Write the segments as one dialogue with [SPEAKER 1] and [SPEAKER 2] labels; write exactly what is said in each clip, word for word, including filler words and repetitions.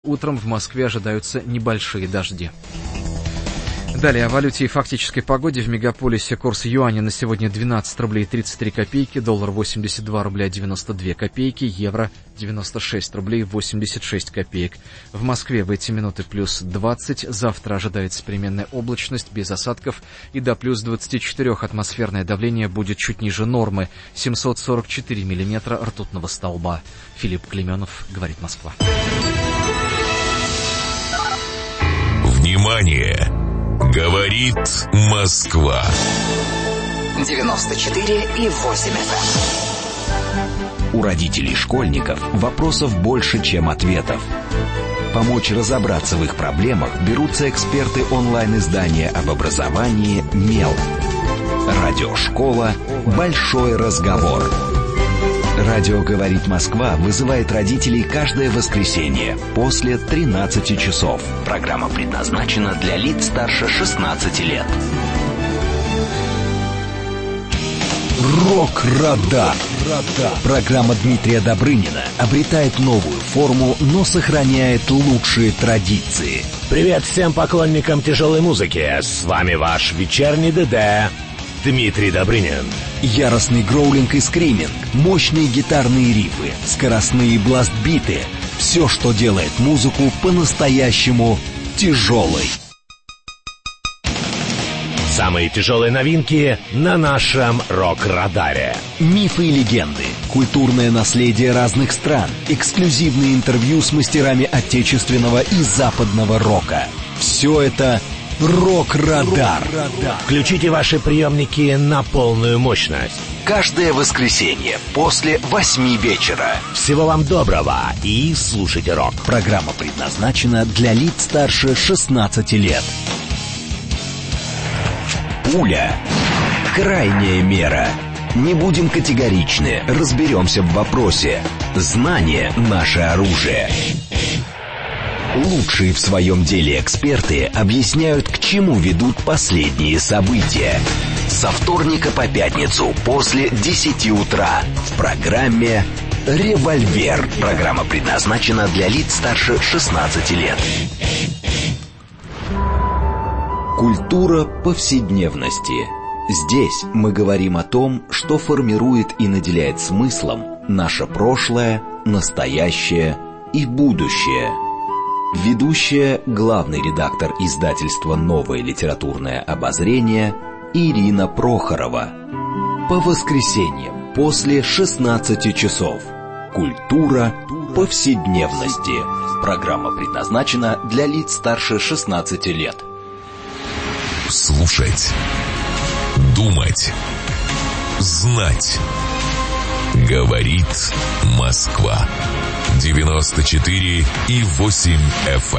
[SPEAKER 1] Утром в Москве ожидаются небольшие дожди. Далее о валюте и фактической погоде. В мегаполисе курс юаня на сегодня двенадцать рублей тридцать три копейки, доллар восемьдесят два рубля девяносто две копейки, евро девяносто шесть рублей восемьдесят шесть копеек. В Москве в эти минуты плюс двадцать, завтра ожидается переменная облачность без осадков и до плюс двадцати четырёх. Атмосферное давление будет чуть ниже нормы, семьсот сорок четыре миллиметра ртутного столба. Филипп Клеменов, говорит Москва.
[SPEAKER 2] Внимание! Говорит Москва.
[SPEAKER 3] девяносто четыре и восемь эф эм.
[SPEAKER 4] У родителей школьников вопросов больше, чем ответов. Помочь разобраться в их проблемах берутся эксперты онлайн-издания об образовании «Мел». Радиошкола «Большой разговор». Радио «Говорит Москва» вызывает родителей каждое воскресенье после тринадцати часов. Программа предназначена для лиц старше шестнадцати лет. Рок-радар. Программа Дмитрия Добрынина обретает новую форму, но сохраняет лучшие традиции.
[SPEAKER 5] Привет всем поклонникам тяжелой музыки. С вами ваш вечерний ДД Дмитрий Добрынин.
[SPEAKER 4] Яростный гроулинг и скриминг, мощные гитарные рифы, скоростные бласт-биты. Все, что делает музыку по-настоящему тяжелой.
[SPEAKER 5] Самые тяжелые новинки на нашем рок-радаре.
[SPEAKER 4] Мифы и легенды, культурное наследие разных стран, эксклюзивные интервью с мастерами отечественного и западного рока. Все это Рок-радар.
[SPEAKER 5] Включите ваши приемники на полную мощность.
[SPEAKER 4] Каждое воскресенье после восьми вечера.
[SPEAKER 5] Всего вам доброго и слушайте рок.
[SPEAKER 4] Программа предназначена для лиц старше шестнадцати лет. Пуля. Крайняя мера. Не будем категоричны, разберемся в вопросе. Знание — наше оружие. Лучшие в своем деле эксперты объясняют, к чему ведут последние события. Со вторника по пятницу после десяти утра в программе «Револьвер». Программа предназначена для лиц старше шестнадцати лет. Культура повседневности. Здесь мы говорим о том, что формирует и наделяет смыслом наше прошлое, настоящее и будущее. Ведущая, главный редактор издательства «Новое литературное обозрение» Ирина Прохорова. По воскресеньям после шестнадцати часов. Культура повседневности. Программа предназначена для лиц старше шестнадцати лет.
[SPEAKER 2] Слушать, думать, знать. Говорит Москва. девяносто четыре и восемь эф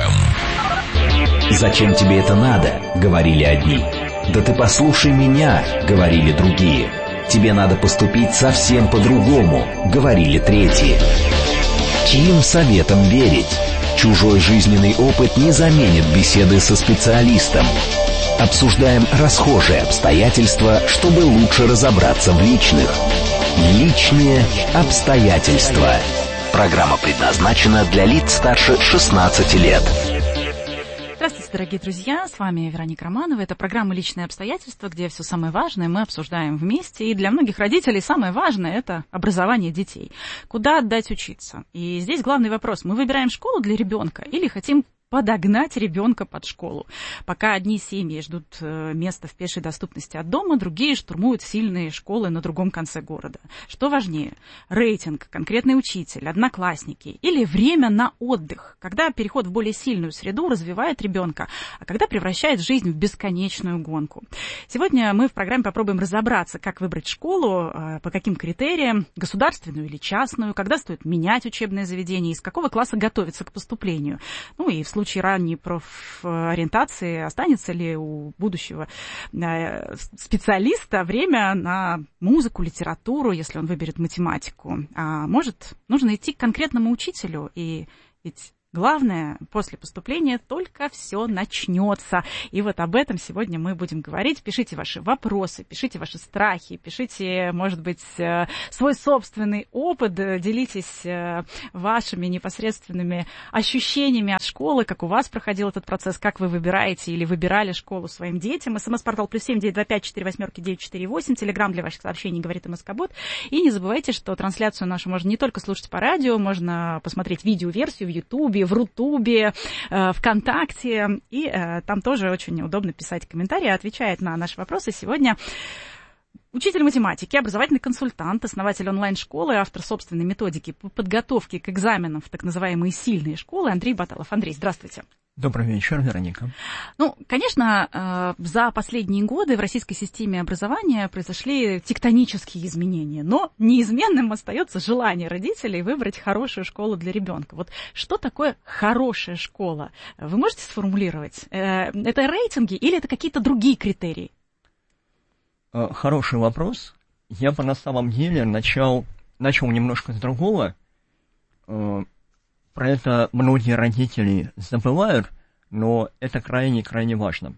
[SPEAKER 2] эм.
[SPEAKER 4] «Зачем тебе это надо?» — говорили одни. «Да ты послушай меня!» — говорили другие. «Тебе надо поступить совсем по-другому!» — говорили третьи. Чьим советом верить? Чужой жизненный опыт не заменит беседы со специалистом. Обсуждаем расхожие обстоятельства, чтобы лучше разобраться в личных. Личные обстоятельства. Программа предназначена для лиц старше шестнадцати лет.
[SPEAKER 6] Здравствуйте, дорогие друзья, с вами Вероника Романова. Это программа «Личные обстоятельства», где все самое важное мы обсуждаем вместе. И для многих родителей самое важное – это образование детей. Куда отдать учиться? И здесь главный вопрос. Мы выбираем школу для ребенка или хотим подогнать ребенка под школу? Пока одни семьи ждут места в пешей доступности от дома, другие штурмуют сильные школы на другом конце города. Что важнее? Рейтинг, конкретный учитель, одноклассники или время на отдых, когда переход в более сильную среду развивает ребенка, а когда превращает жизнь в бесконечную гонку? Сегодня мы в программе попробуем разобраться, как выбрать школу, по каким критериям, государственную или частную, когда стоит менять учебное заведение, из какого класса готовиться к поступлению. Ну и в случае В случае ранней профориентации останется ли у будущего специалиста время на музыку, литературу, если он выберет математику? А может, нужно идти к конкретному учителю, и ведь Главное, после поступления только все начнется. И вот об этом сегодня мы будем говорить. Пишите ваши вопросы, пишите ваши страхи, пишите, может быть, свой собственный опыт, делитесь вашими непосредственными ощущениями от школы, как у вас проходил этот процесс, как вы выбираете или выбирали школу своим детям. СМС-портал плюс семь девять два пять четыре восьмерки девять четыре восемь, телеграм для ваших сообщений говорит МСК-бот. И не забывайте, что трансляцию нашу можно не только слушать по радио, можно посмотреть видеоверсию в Ютубе, в Рутубе, э, ВКонтакте, и э, там тоже очень удобно писать комментарии, отвечает на наши вопросы сегодня учитель математики, образовательный консультант, основатель онлайн-школы, автор собственной методики по подготовке к экзаменам в так называемые сильные школы Андрей Баталов. Андрей, здравствуйте.
[SPEAKER 7] Добрый вечер, Вероника.
[SPEAKER 6] Ну, конечно, за последние годы в российской системе образования произошли тектонические изменения, но неизменным остается желание родителей выбрать хорошую школу для ребенка. Вот что такое хорошая школа? Вы можете сформулировать? Это рейтинги или это какие-то другие критерии?
[SPEAKER 7] Хороший вопрос. Я бы на самом деле начал, начал немножко с другого. Про это многие родители забывают, но это крайне-крайне важно.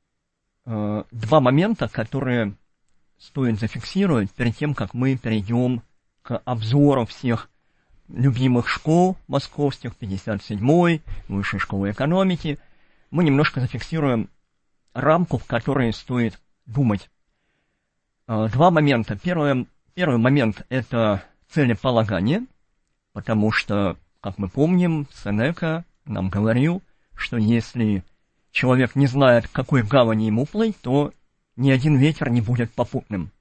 [SPEAKER 7] Два момента, которые стоит зафиксировать перед тем, как мы перейдем к обзору всех любимых школ московских, пятьдесят седьмой, Высшей школы экономики. Мы немножко зафиксируем рамку, в которой стоит думать. Два момента. Первый, первый момент – это целеполагание, потому что, как мы помним, Сенека нам говорил, что если человек не знает, к какой гавани ему плыть, то ни один ветер не будет попутным.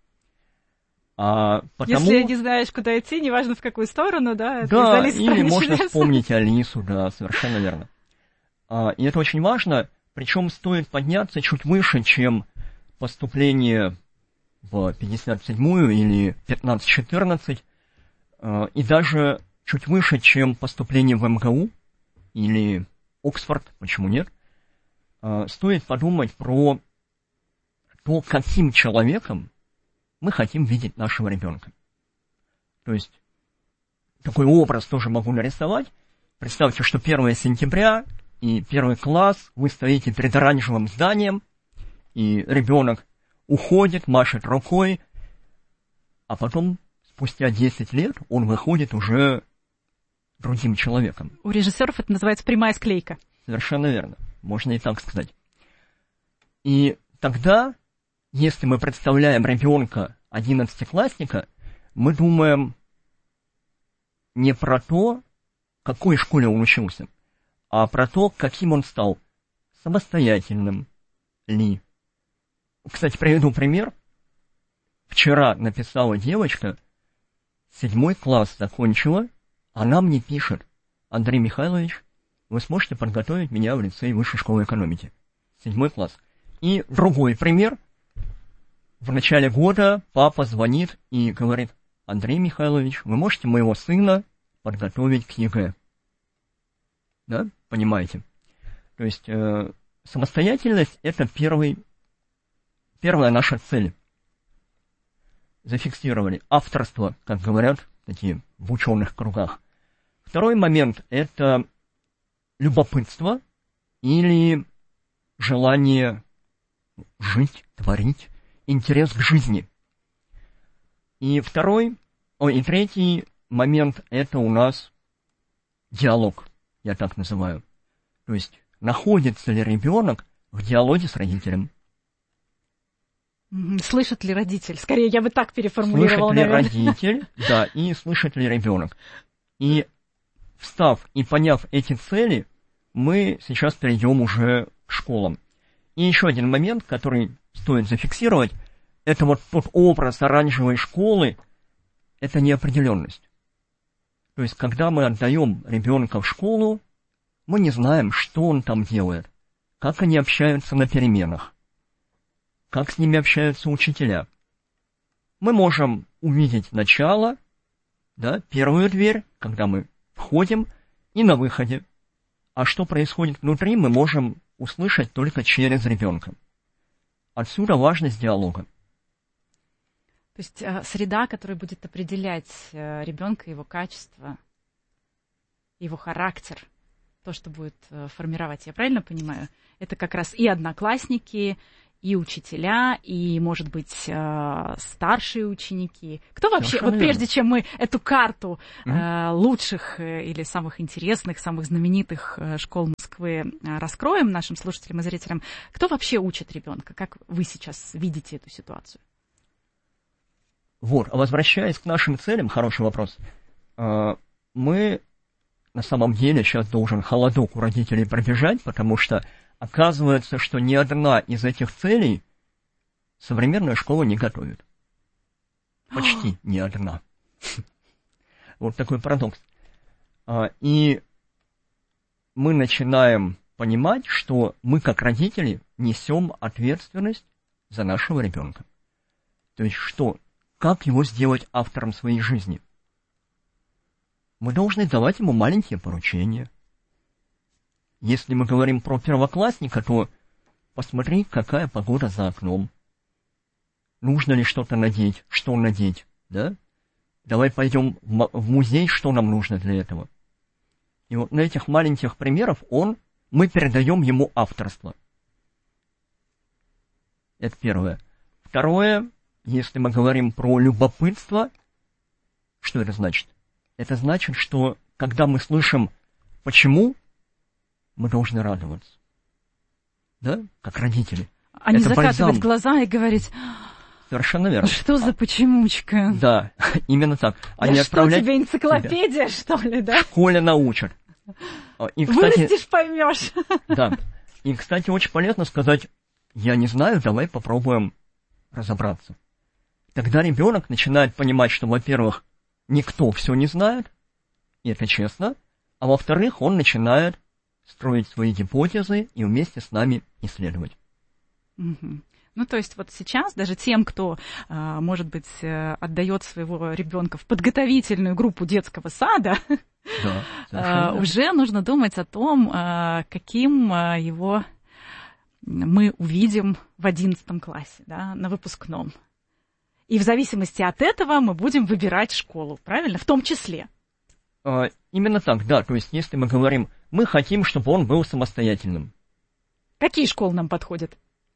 [SPEAKER 7] А потому...
[SPEAKER 6] Если не знаешь, куда идти, неважно в какую сторону, да?
[SPEAKER 7] Да, или можно вспомнить Алису, да, совершенно верно. А, и это очень важно, причем стоит подняться чуть выше, чем поступление в пятьдесят седьмую или пятнадцать четырнадцать, а, и даже чуть выше, чем поступление в эм гэ у или Оксфорд, почему нет, стоит подумать про то, каким человеком мы хотим видеть нашего ребенка. То есть, такой образ тоже могу нарисовать. Представьте, что первое сентября и первый класс, вы стоите перед оранжевым зданием, и ребенок уходит, машет рукой, а потом, спустя десять лет, он выходит уже другим человеком.
[SPEAKER 6] У режиссеров это называется прямая склейка.
[SPEAKER 7] Совершенно верно. Можно и так сказать. И тогда, если мы представляем ребенка одиннадцатиклассника, мы думаем не про то, в какой школе он учился, а про то, каким он стал. Самостоятельным ли. Кстати, приведу пример. Вчера написала девочка, седьмой класс закончила, она мне пишет: Андрей Михайлович, вы сможете подготовить меня в лицей Высшей школы экономики. Седьмой класс. И другой пример. В начале года папа звонит и говорит: Андрей Михайлович, вы можете моего сына подготовить к ЕГЭ? Да, понимаете? То есть э, самостоятельность – это первый, первая наша цель. Зафиксировали. Авторство, как говорят такие в ученых кругах. Второй момент – это любопытство или желание жить, творить, интерес к жизни. И второй, ой, и третий момент – это у нас диалог, я так называю. То есть, находится ли ребенок в диалоге с родителем?
[SPEAKER 6] Слышит ли родитель? Скорее, я бы так переформулировала,
[SPEAKER 7] слышит ли
[SPEAKER 6] наверное.
[SPEAKER 7] родитель, да, и слышит ли ребенок. И встав и поняв эти цели, мы сейчас перейдем уже к школам. И еще один момент, который стоит зафиксировать, это вот тот образ оранжевой школы, это неопределенность. То есть, когда мы отдаем ребенка в школу, мы не знаем, что он там делает, как они общаются на переменах, как с ними общаются учителя. Мы можем увидеть начало, да, первую дверь, когда мы входим, и на выходе. А что происходит внутри, мы можем услышать только через ребенка. Отсюда важность диалога.
[SPEAKER 6] То есть э, среда, которая будет определять э, ребенка, его качество, его характер, то, что будет формировать, я правильно понимаю? Это как раз и одноклассники, и учителя, и, может быть, старшие ученики. Кто вообще,
[SPEAKER 7] Совершенно
[SPEAKER 6] вот прежде
[SPEAKER 7] верно.
[SPEAKER 6] чем мы эту карту
[SPEAKER 7] Mm-hmm.
[SPEAKER 6] лучших или самых интересных, самых знаменитых школ Москвы раскроем нашим слушателям и зрителям, кто вообще учит ребенка? Как вы сейчас видите эту ситуацию?
[SPEAKER 7] Вот, а возвращаясь к нашим целям, хороший вопрос. Мы, на самом деле, сейчас должен холодок у родителей пробежать, потому что оказывается, что ни одна из этих целей современная школа не готовит. Почти ни одна. Вот такой парадокс. И мы начинаем понимать, что мы, как родители, несем ответственность за нашего ребенка. То есть что? Как его сделать автором своей жизни? Мы должны давать ему маленькие поручения. Если мы говорим про первоклассника, то посмотри, какая погода за окном. Нужно ли что-то надеть, что надеть, да? Давай пойдем в музей, что нам нужно для этого. И вот на этих маленьких примерах он, мы передаем ему авторство. Это первое. Второе, если мы говорим про любопытство, что это значит? Это значит, что когда мы слышим «почему», мы должны радоваться. Да? Как родители.
[SPEAKER 6] А не
[SPEAKER 7] это
[SPEAKER 6] закатывать
[SPEAKER 7] бальзам.
[SPEAKER 6] Глаза и говорить:
[SPEAKER 7] совершенно верно.
[SPEAKER 6] что за почемучка?
[SPEAKER 7] Да, именно так. А
[SPEAKER 6] Да
[SPEAKER 7] не
[SPEAKER 6] что
[SPEAKER 7] отправлять
[SPEAKER 6] тебе, энциклопедия, что ли, да?
[SPEAKER 7] в школе научат. И, кстати,
[SPEAKER 6] Вырастешь, поймешь.
[SPEAKER 7] да. И, кстати, очень полезно сказать: я не знаю, давай попробуем разобраться. Тогда ребенок начинает понимать, что, во-первых, никто все не знает, и это честно, а во-вторых, он начинает строить свои гипотезы и вместе с нами исследовать.
[SPEAKER 6] Угу. Ну, то есть вот сейчас даже тем, кто, может быть, отдает своего ребенка в подготовительную группу детского сада,
[SPEAKER 7] да,
[SPEAKER 6] уже нужно думать о том, каким его мы увидим в одиннадцатом классе, да, на выпускном. И в зависимости от этого мы будем выбирать школу, правильно? В том числе.
[SPEAKER 7] А, именно так, да. То есть, если мы говорим, мы хотим, чтобы он был самостоятельным.
[SPEAKER 6] Какие школы нам подходят?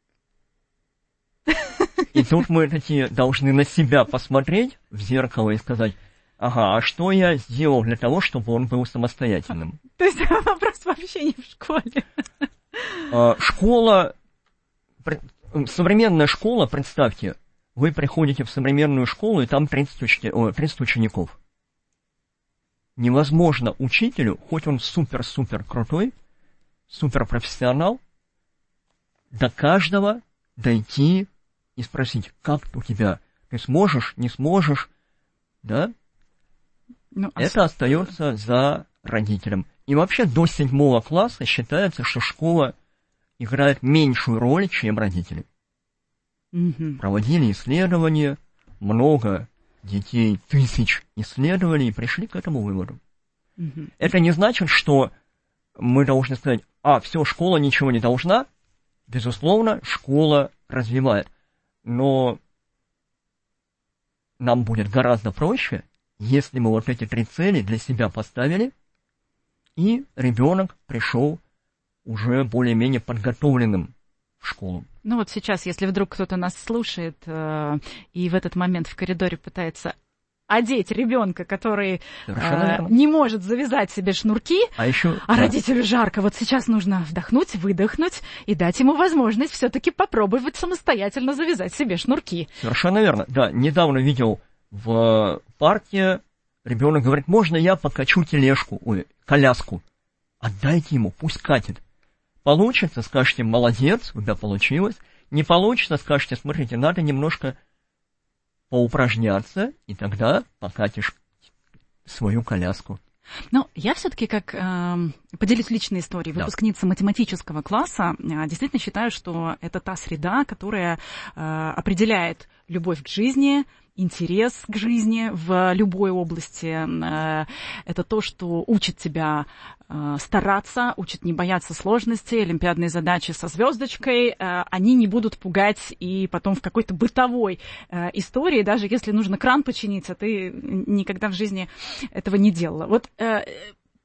[SPEAKER 7] И тут мы такие должны на себя посмотреть в зеркало и сказать: ага, а что я сделал для того, чтобы он был самостоятельным?
[SPEAKER 6] То есть вопрос вообще не в школе.
[SPEAKER 7] А, школа, современная школа, представьте, вы приходите в современную школу, и там тридцать, учти... О, тридцать учеников. Невозможно учителю, хоть он супер-супер крутой, суперпрофессионал, до каждого дойти и спросить, как у тебя, ты сможешь, не сможешь, да?
[SPEAKER 6] Ну, а
[SPEAKER 7] это с... остается за родителем. И вообще до седьмого класса считается, что школа играет меньшую роль, чем родители.
[SPEAKER 6] Угу.
[SPEAKER 7] Проводили исследования, много детей, тысяч исследований, и пришли к этому выводу.
[SPEAKER 6] Угу.
[SPEAKER 7] Это не значит, что мы должны сказать: а, все, школа ничего не должна. Безусловно, школа развивает. Но нам будет гораздо проще, если мы вот эти три цели для себя поставили, и ребенок пришел уже более-менее подготовленным в школу.
[SPEAKER 6] Ну вот сейчас, если вдруг кто-то нас слушает э, и в этот момент в коридоре пытается одеть ребенка, который э, не может завязать себе шнурки,
[SPEAKER 7] а, еще,
[SPEAKER 6] а
[SPEAKER 7] да.
[SPEAKER 6] родителю жарко, вот сейчас нужно вдохнуть, выдохнуть и дать ему возможность все-таки попробовать самостоятельно завязать себе шнурки.
[SPEAKER 7] Совершенно верно. Да, недавно видел в парке, ребенок говорит: можно я покачу тележку, ой, коляску? Отдайте ему, пусть катит. Получится, скажете: молодец, у тебя получилось. Не получится, скажете: смотрите, надо немножко поупражняться, и тогда покатишь свою коляску.
[SPEAKER 6] Ну, я все-таки как э, поделюсь личной историей. Выпускница да. математического класса, э, действительно считаю, что это та среда, которая э, определяет любовь к жизни, интерес к жизни в любой области. Это то, что учит тебя стараться, учит не бояться сложностей, олимпиадные задачи со звездочкой, они не будут пугать и потом в какой-то бытовой истории, даже если нужно кран починить, а ты никогда в жизни этого не делала. Вот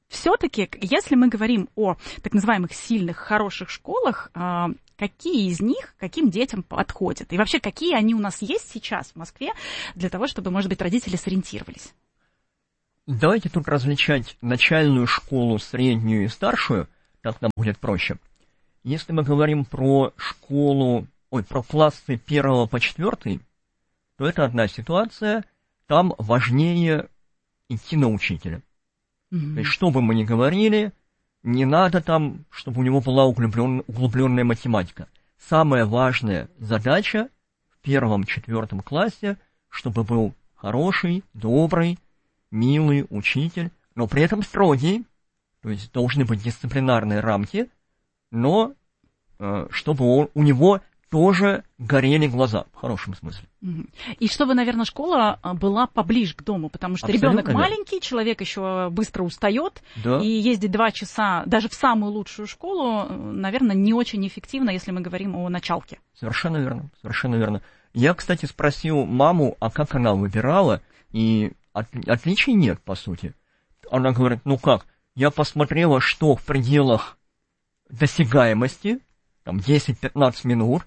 [SPEAKER 6] все-таки, если мы говорим о так называемых сильных, хороших школах, какие из них каким детям подходят? И вообще, какие они у нас есть сейчас в Москве для того, чтобы, может быть, родители сориентировались?
[SPEAKER 7] Давайте тут различать начальную школу, среднюю и старшую, так нам будет проще. Если мы говорим про школу, ой, про классы первого по четвертый, то это одна ситуация, там важнее идти на учителя. Mm-hmm. То есть, что бы мы ни говорили, не надо там, чтобы у него была углублен, углубленная математика. Самая важная задача в первом-четвертом классе, чтобы был хороший, добрый, милый учитель, но при этом строгий, то есть должны быть дисциплинарные рамки, но э, чтобы он, у него тоже горели глаза, в хорошем смысле.
[SPEAKER 6] И чтобы, наверное, школа была поближе к дому, потому что ребенок маленький, человек еще быстро устает, да. И ездить два часа даже в самую лучшую школу, наверное, не очень эффективно, если мы говорим о началке.
[SPEAKER 7] Совершенно верно, совершенно верно. Я, кстати, спросил маму, а как она выбирала, и от, отличий нет, по сути. Она говорит, ну как, я посмотрела, что в пределах досягаемости, там десять-пятнадцать минут,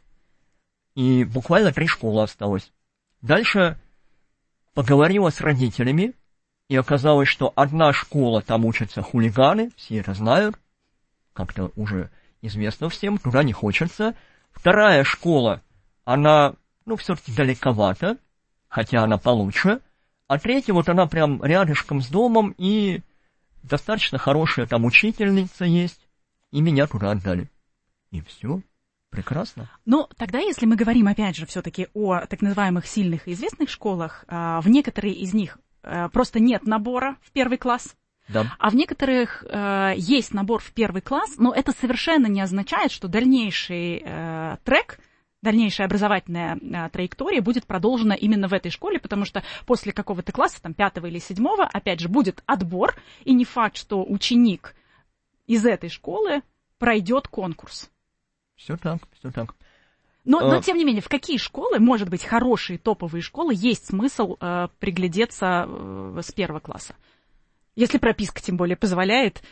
[SPEAKER 7] и буквально три школы осталось. Дальше поговорила с родителями, и оказалось, что одна школа, там учатся хулиганы, все это знают, как-то уже известно всем, туда не хочется. Вторая школа, она, ну, все-таки далековато, хотя она получше. А третья, вот она прям рядышком с домом, и достаточно хорошая там учительница есть, и меня туда отдали. И все. Прекрасно.
[SPEAKER 6] Ну, тогда, если мы говорим, опять же, все-таки о так называемых сильных и известных школах, в некоторые из них просто нет набора в первый класс,
[SPEAKER 7] да.
[SPEAKER 6] А в некоторых есть набор в первый класс, но это совершенно не означает, что дальнейший трек, дальнейшая образовательная траектория будет продолжена именно в этой школе, потому что после какого-то класса, там, пятого или седьмого, опять же, будет отбор, и не факт, что ученик из этой школы пройдет конкурс.
[SPEAKER 7] Все так, все так.
[SPEAKER 6] Но, а... но, тем не менее, в какие школы, может быть, хорошие топовые школы, есть смысл э, приглядеться э, с первого класса? Если прописка, тем более, позволяет.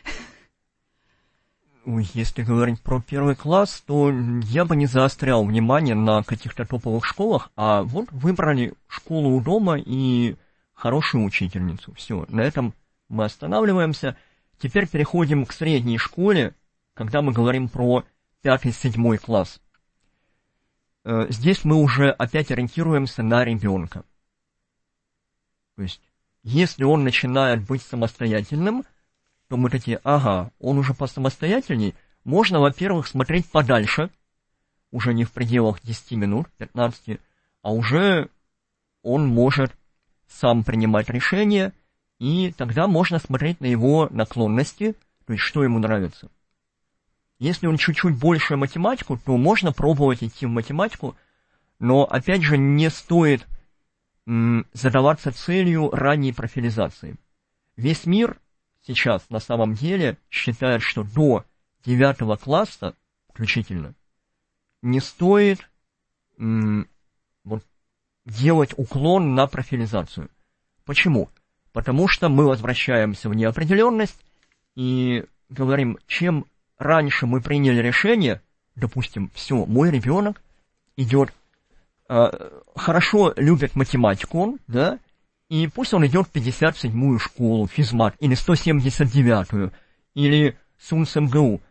[SPEAKER 7] Если говорить про первый класс, то я бы не заострял внимание на каких-то топовых школах, а вот выбрали школу у дома и хорошую учительницу. Все, на этом мы останавливаемся. Теперь переходим к средней школе, когда мы говорим про пятый-седьмой класс. Здесь мы уже опять ориентируемся на ребенка. То есть, если он начинает быть самостоятельным, то мы такие, ага, он уже посамостоятельней, можно, во-первых, смотреть подальше, уже не в пределах десяти минут, пятнадцати, а уже он может сам принимать решения, и тогда можно смотреть на его наклонности, то есть, что ему нравится. Если он чуть-чуть больше математику, то можно пробовать идти в математику, но, опять же, не стоит м, задаваться целью ранней профилизации. Весь мир сейчас, на самом деле, считает, что до девятого класса, включительно, не стоит м, вот, делать уклон на профилизацию. Почему? Потому что мы возвращаемся в неопределенность и говорим, чем раньше мы приняли решение, допустим, все, мой ребенок идет, э, хорошо любит математику он, да, и пусть он идет в пятьдесят седьмую школу, физмат, или сто семьдесят девятую, или СУНС-МГУ.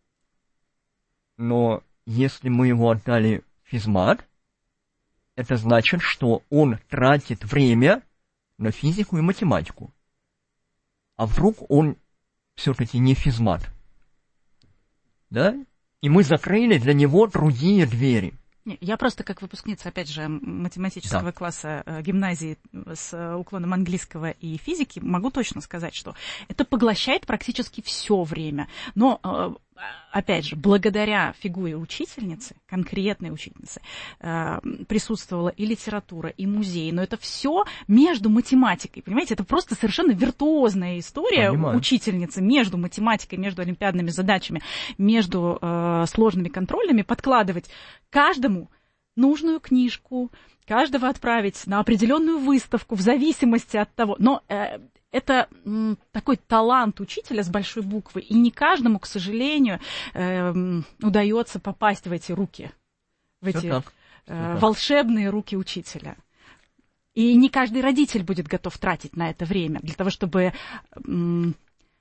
[SPEAKER 7] Но если мы его отдали в физмат, это значит, что он тратит время на физику и математику. А вдруг он все-таки не физмат? Да? И мы закрыли для него другие двери.
[SPEAKER 6] Я просто как выпускница, опять же, математического да. класса э, гимназии с э, уклоном английского и физики могу точно сказать, что это поглощает практически все время. Но, э, опять же, благодаря фигуре учительницы, конкретной учительницы, э, присутствовала и литература, и музей. Но это все между математикой. Понимаете, это просто совершенно виртуозная история Понимаю. Учительницы между математикой, между олимпиадными задачами, между э, сложными контрольными, подкладывать каждому нужную книжку, каждого отправить на определенную выставку в зависимости от того. Но э, это м, такой талант учителя с большой буквы, и не каждому, к сожалению, э, удается попасть в эти руки, в эти
[SPEAKER 7] так.
[SPEAKER 6] э, волшебные руки учителя. И не каждый родитель будет готов тратить на это время для того, чтобы м,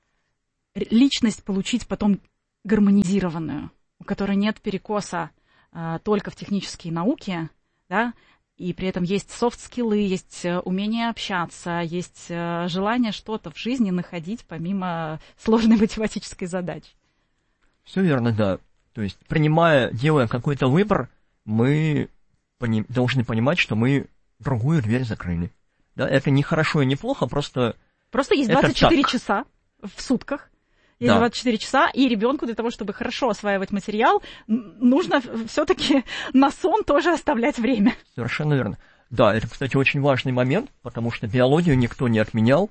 [SPEAKER 6] личность получить потом гармонизированную, у которой нет перекоса а, только в технические науки, да, и при этом есть софт-скиллы, есть умение общаться, есть а, желание что-то в жизни находить помимо сложной математической задачи.
[SPEAKER 7] Все верно, да. То есть, принимая, делая какой-то выбор, мы пони- должны понимать, что мы другую дверь закрыли. Да, это не хорошо и не плохо, просто...
[SPEAKER 6] Просто есть двадцать четыре часа в сутках. Есть да. двадцать четыре часа, и ребенку для того, чтобы хорошо осваивать материал, нужно все-таки на сон тоже оставлять время.
[SPEAKER 7] Совершенно верно. Да, это, кстати, очень важный момент, потому что биологию никто не отменял,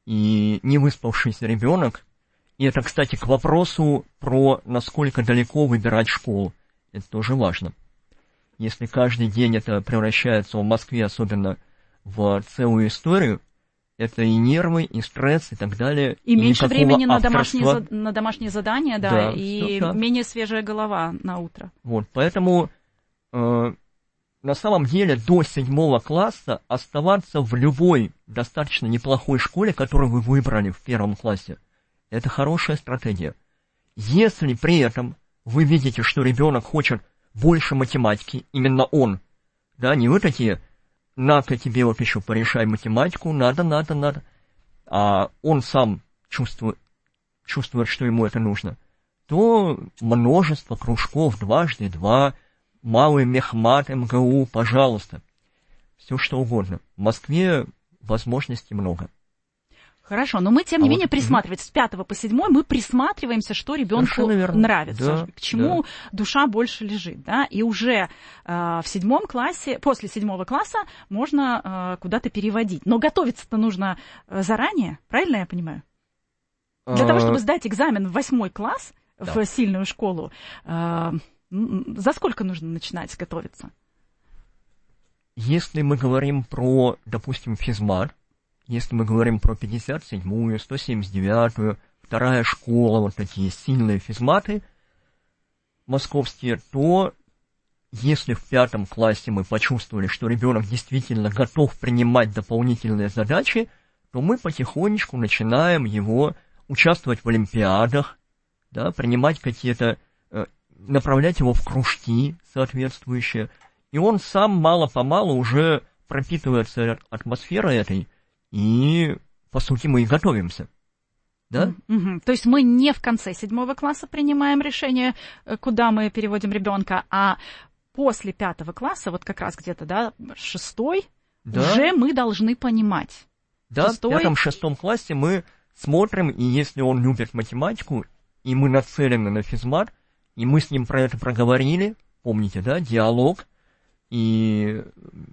[SPEAKER 7] и не выспавшийся ребенок. И это, кстати, к вопросу про насколько далеко выбирать школу. Это тоже важно. Если каждый день это превращается в Москве, особенно в целую историю, это и нервы, и стресс, и так далее.
[SPEAKER 6] И, и меньше времени на
[SPEAKER 7] авторства.
[SPEAKER 6] домашние, на домашние задания, да,
[SPEAKER 7] да
[SPEAKER 6] и менее свежая голова на утро.
[SPEAKER 7] Вот, поэтому э, на самом деле до седьмого класса оставаться в любой достаточно неплохой школе, которую вы выбрали в первом классе, это хорошая стратегия. Если при этом вы видите, что ребенок хочет больше математики, именно он, да, не вы такие... надо тебе вот еще порешай математику, надо, надо, надо. А он сам чувствует, чувствует, что ему это нужно, то множество кружков, дважды два, малый мехмат, эм гэ у, пожалуйста. Все что угодно. В Москве возможностей много.
[SPEAKER 6] Хорошо, но мы, тем не а менее, вот... присматриваемся. С пятого по седьмой мы присматриваемся, что ребенку нравится, да, к чему да. душа больше лежит. Да? И уже э, в седьмом классе, после седьмого класса можно э, куда-то переводить. Но готовиться-то нужно э, заранее, правильно я понимаю? Для а... того, чтобы сдать экзамен в восьмой класс, да. в сильную школу, э, за сколько нужно начинать готовиться?
[SPEAKER 7] Если мы говорим про, допустим, физмат, если мы говорим про пятьдесят седьмую, сто семьдесят девятую, вторая школа, вот такие сильные физматы московские, то если в пятом классе мы почувствовали, что ребенок действительно готов принимать дополнительные задачи, то мы потихонечку начинаем его участвовать в олимпиадах, да, принимать какие-то, э, направлять его в кружки соответствующие, и он сам мало-помалу уже пропитывается атмосферой этой, и, по сути, мы и готовимся. Да?
[SPEAKER 6] Mm-hmm. То есть мы не в конце седьмого класса принимаем решение, куда мы переводим ребенка, а после пятого класса, вот как раз где-то, да, шестой, да. уже мы должны понимать.
[SPEAKER 7] Да, шестой... в пятом-шестом классе мы смотрим, и если он любит математику, и мы нацелены на физмат, и мы с ним про это проговорили, помните, да, диалог, и...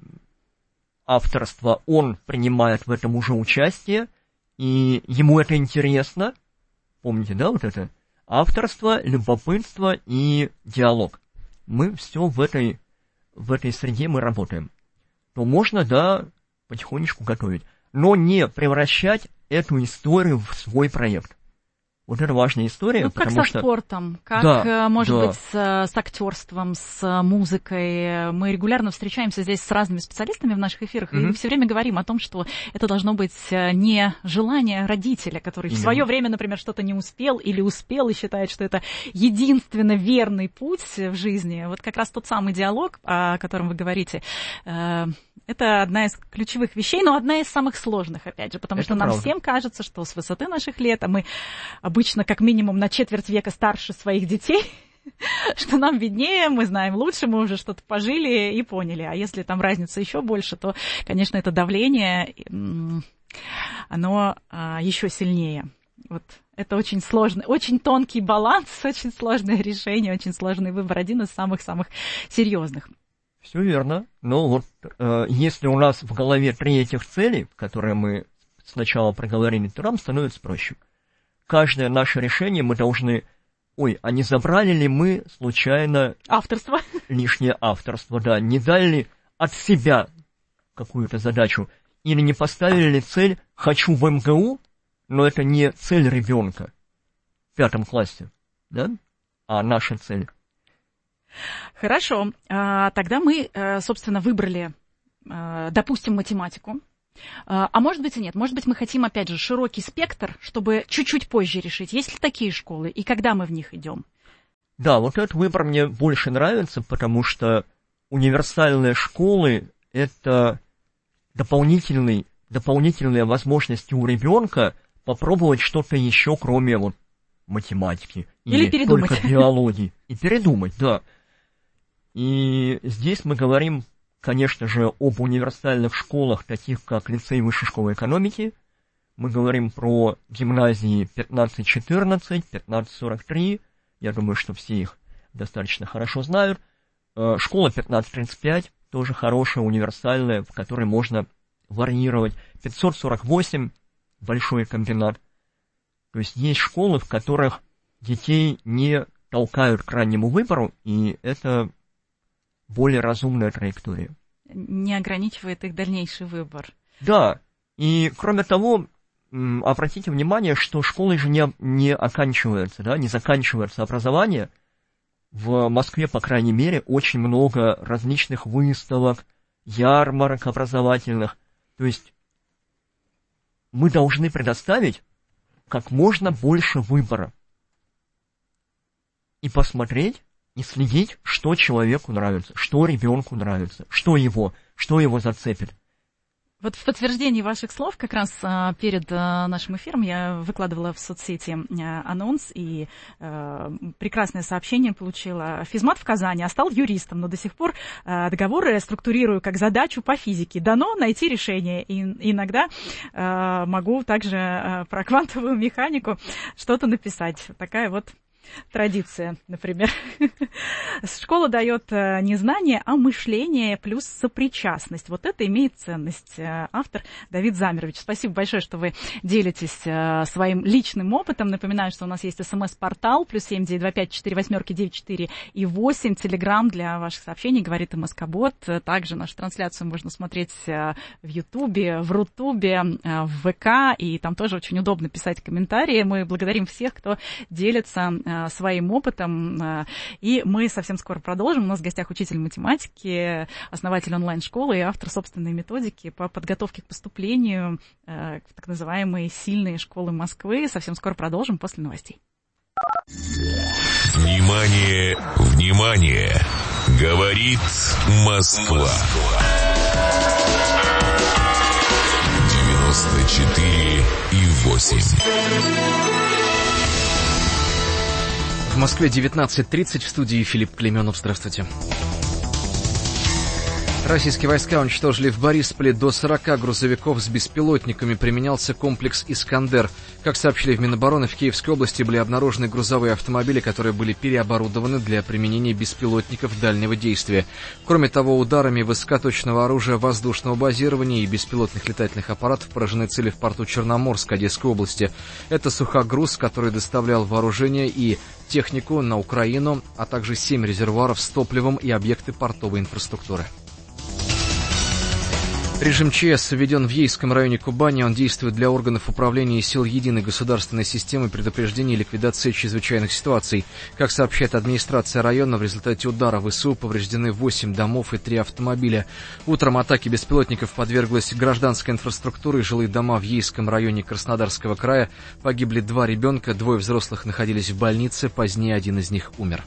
[SPEAKER 7] авторство, он принимает в этом уже участие, и ему это интересно. Помните, да, вот это? Авторство, любопытство и диалог. Мы все в этой, в этой среде мы работаем. То можно, да, потихонечку готовить. Но не превращать эту историю в свой проект. Вот это важная история,
[SPEAKER 6] ну,
[SPEAKER 7] потому
[SPEAKER 6] как
[SPEAKER 7] что...
[SPEAKER 6] со спортом, как,
[SPEAKER 7] да,
[SPEAKER 6] может
[SPEAKER 7] да.
[SPEAKER 6] быть, с, с актерством, с музыкой. Мы регулярно встречаемся здесь с разными специалистами в наших эфирах, mm-hmm. и все время говорим о том, что это должно быть не желание родителя, который mm-hmm. в свое время, например, что-то не успел или успел и считает, что это единственно верный путь в жизни. Вот как раз тот самый диалог, о котором вы говорите, это одна из ключевых вещей, но одна из самых сложных, опять же, потому это что нам правда. Всем кажется, что с высоты наших лет, а мы обычно как минимум на четверть века старше своих детей, что нам виднее, мы знаем лучше, мы уже что-то пожили и поняли. А если там разница еще больше, то, конечно, это давление, оно еще сильнее. Вот это очень сложный, очень тонкий баланс, очень сложное решение, очень сложный выбор, один из самых-самых серьезных.
[SPEAKER 7] Все верно. Но вот э, если у нас в голове три этих целей, которые мы сначала проговорили, то нам становится проще. Каждое наше решение мы должны... Ой, а не забрали ли мы случайно...
[SPEAKER 6] Авторство.
[SPEAKER 7] Лишнее авторство, да. Не дали ли от себя какую-то задачу. или не поставили ли цель «хочу в эм гэ у», но это не цель ребенка в пятом классе, да, а наша цель.
[SPEAKER 6] Хорошо, тогда мы, собственно, выбрали, допустим, математику. А может быть и нет. Может быть, мы хотим, опять же, широкий спектр, чтобы чуть-чуть позже решить, есть ли такие школы и когда мы в них идем.
[SPEAKER 7] Да, вот этот выбор мне больше нравится, потому что универсальные школы – это дополнительный, дополнительные возможности у ребенка попробовать что-то еще, кроме вот математики.
[SPEAKER 6] Или, или передумать.
[SPEAKER 7] Только биологии. И передумать, да. И здесь мы говорим, конечно же, об универсальных школах, таких как лицей высшей школы экономики. Мы говорим про гимназии пятнадцать четырнадцать, пятнадцать сорок три. Я думаю, что все их достаточно хорошо знают. Школа пятнадцать тридцать пять, тоже хорошая, универсальная, в которой можно варьировать. пятьсот сорок восемь, большой комбинат. То есть есть школы, в которых детей не толкают к раннему выбору, и это более разумная траектория.
[SPEAKER 6] Не ограничивает их дальнейший выбор.
[SPEAKER 7] Да, и кроме того, обратите внимание, что школы же не, не оканчиваются, да, не заканчивается образование. В Москве, по крайней мере, очень много различных выставок, ярмарок образовательных. То есть мы должны предоставить как можно больше выбора. И посмотреть, и следить, что человеку нравится, что ребенку нравится, что его, что его зацепит.
[SPEAKER 6] Вот в подтверждении ваших слов, как раз а, перед а, нашим эфиром я выкладывала в соцсети а, анонс и а, прекрасное сообщение получила. Физмат в Казани, а стал юристом, но до сих пор а, договоры структурирую как задачу по физике. Дано найти решение. И иногда а, могу также а, про квантовую механику что-то написать. Такая вот традиция, например. Школа дает не знание, а мышление плюс сопричастность. Вот это имеет ценность. Автор Давид Замирович. Спасибо большое, что вы делитесь своим личным опытом. Напоминаю, что у нас есть смс-портал плюс семь девять два пять четыре восьмерки девять четыре и восемь. Телеграм для ваших сообщений, говорит МСК-бот. Также нашу трансляцию можно смотреть в Ютубе, в Рутубе, в ВК. И там тоже очень удобно писать комментарии. Мы благодарим всех, кто делится своим опытом. И мы совсем скоро продолжим. У нас в гостях учитель математики, основатель онлайн-школы и автор собственной методики по подготовке к поступлению в так называемые сильные школы Москвы. Совсем скоро продолжим после новостей.
[SPEAKER 2] Внимание, внимание! Говорит Москва. девяносто четыре и восемь.
[SPEAKER 1] В Москве девятнадцать тридцать, в студии Филипп Клейменов. Здравствуйте. Российские войска уничтожили в Борисполе до сорока грузовиков с беспилотниками. Применялся комплекс «Искандер». Как сообщили в Минобороны, в Киевской области были обнаружены грузовые автомобили, которые были переоборудованы для применения беспилотников дальнего действия. Кроме того, ударами высокоточного оружия воздушного базирования и беспилотных летательных аппаратов поражены цели в порту Черноморск Одесской области. Это сухогруз, который доставлял вооружение и технику на Украину, а также семь резервуаров с топливом и объекты портовой инфраструктуры. Режим ЧС введен в Ейском районе Кубани. Он действует для органов управления и сил единой государственной системы предупреждения и ликвидации чрезвычайных ситуаций. Как сообщает администрация района, в результате удара ВСУ повреждены восемь домов и три автомобиля. Утром атаке беспилотников подверглась гражданская инфраструктура и жилые дома в Ейском районе Краснодарского края. Погибли два ребенка, двое взрослых находились в больнице, позднее один из них умер.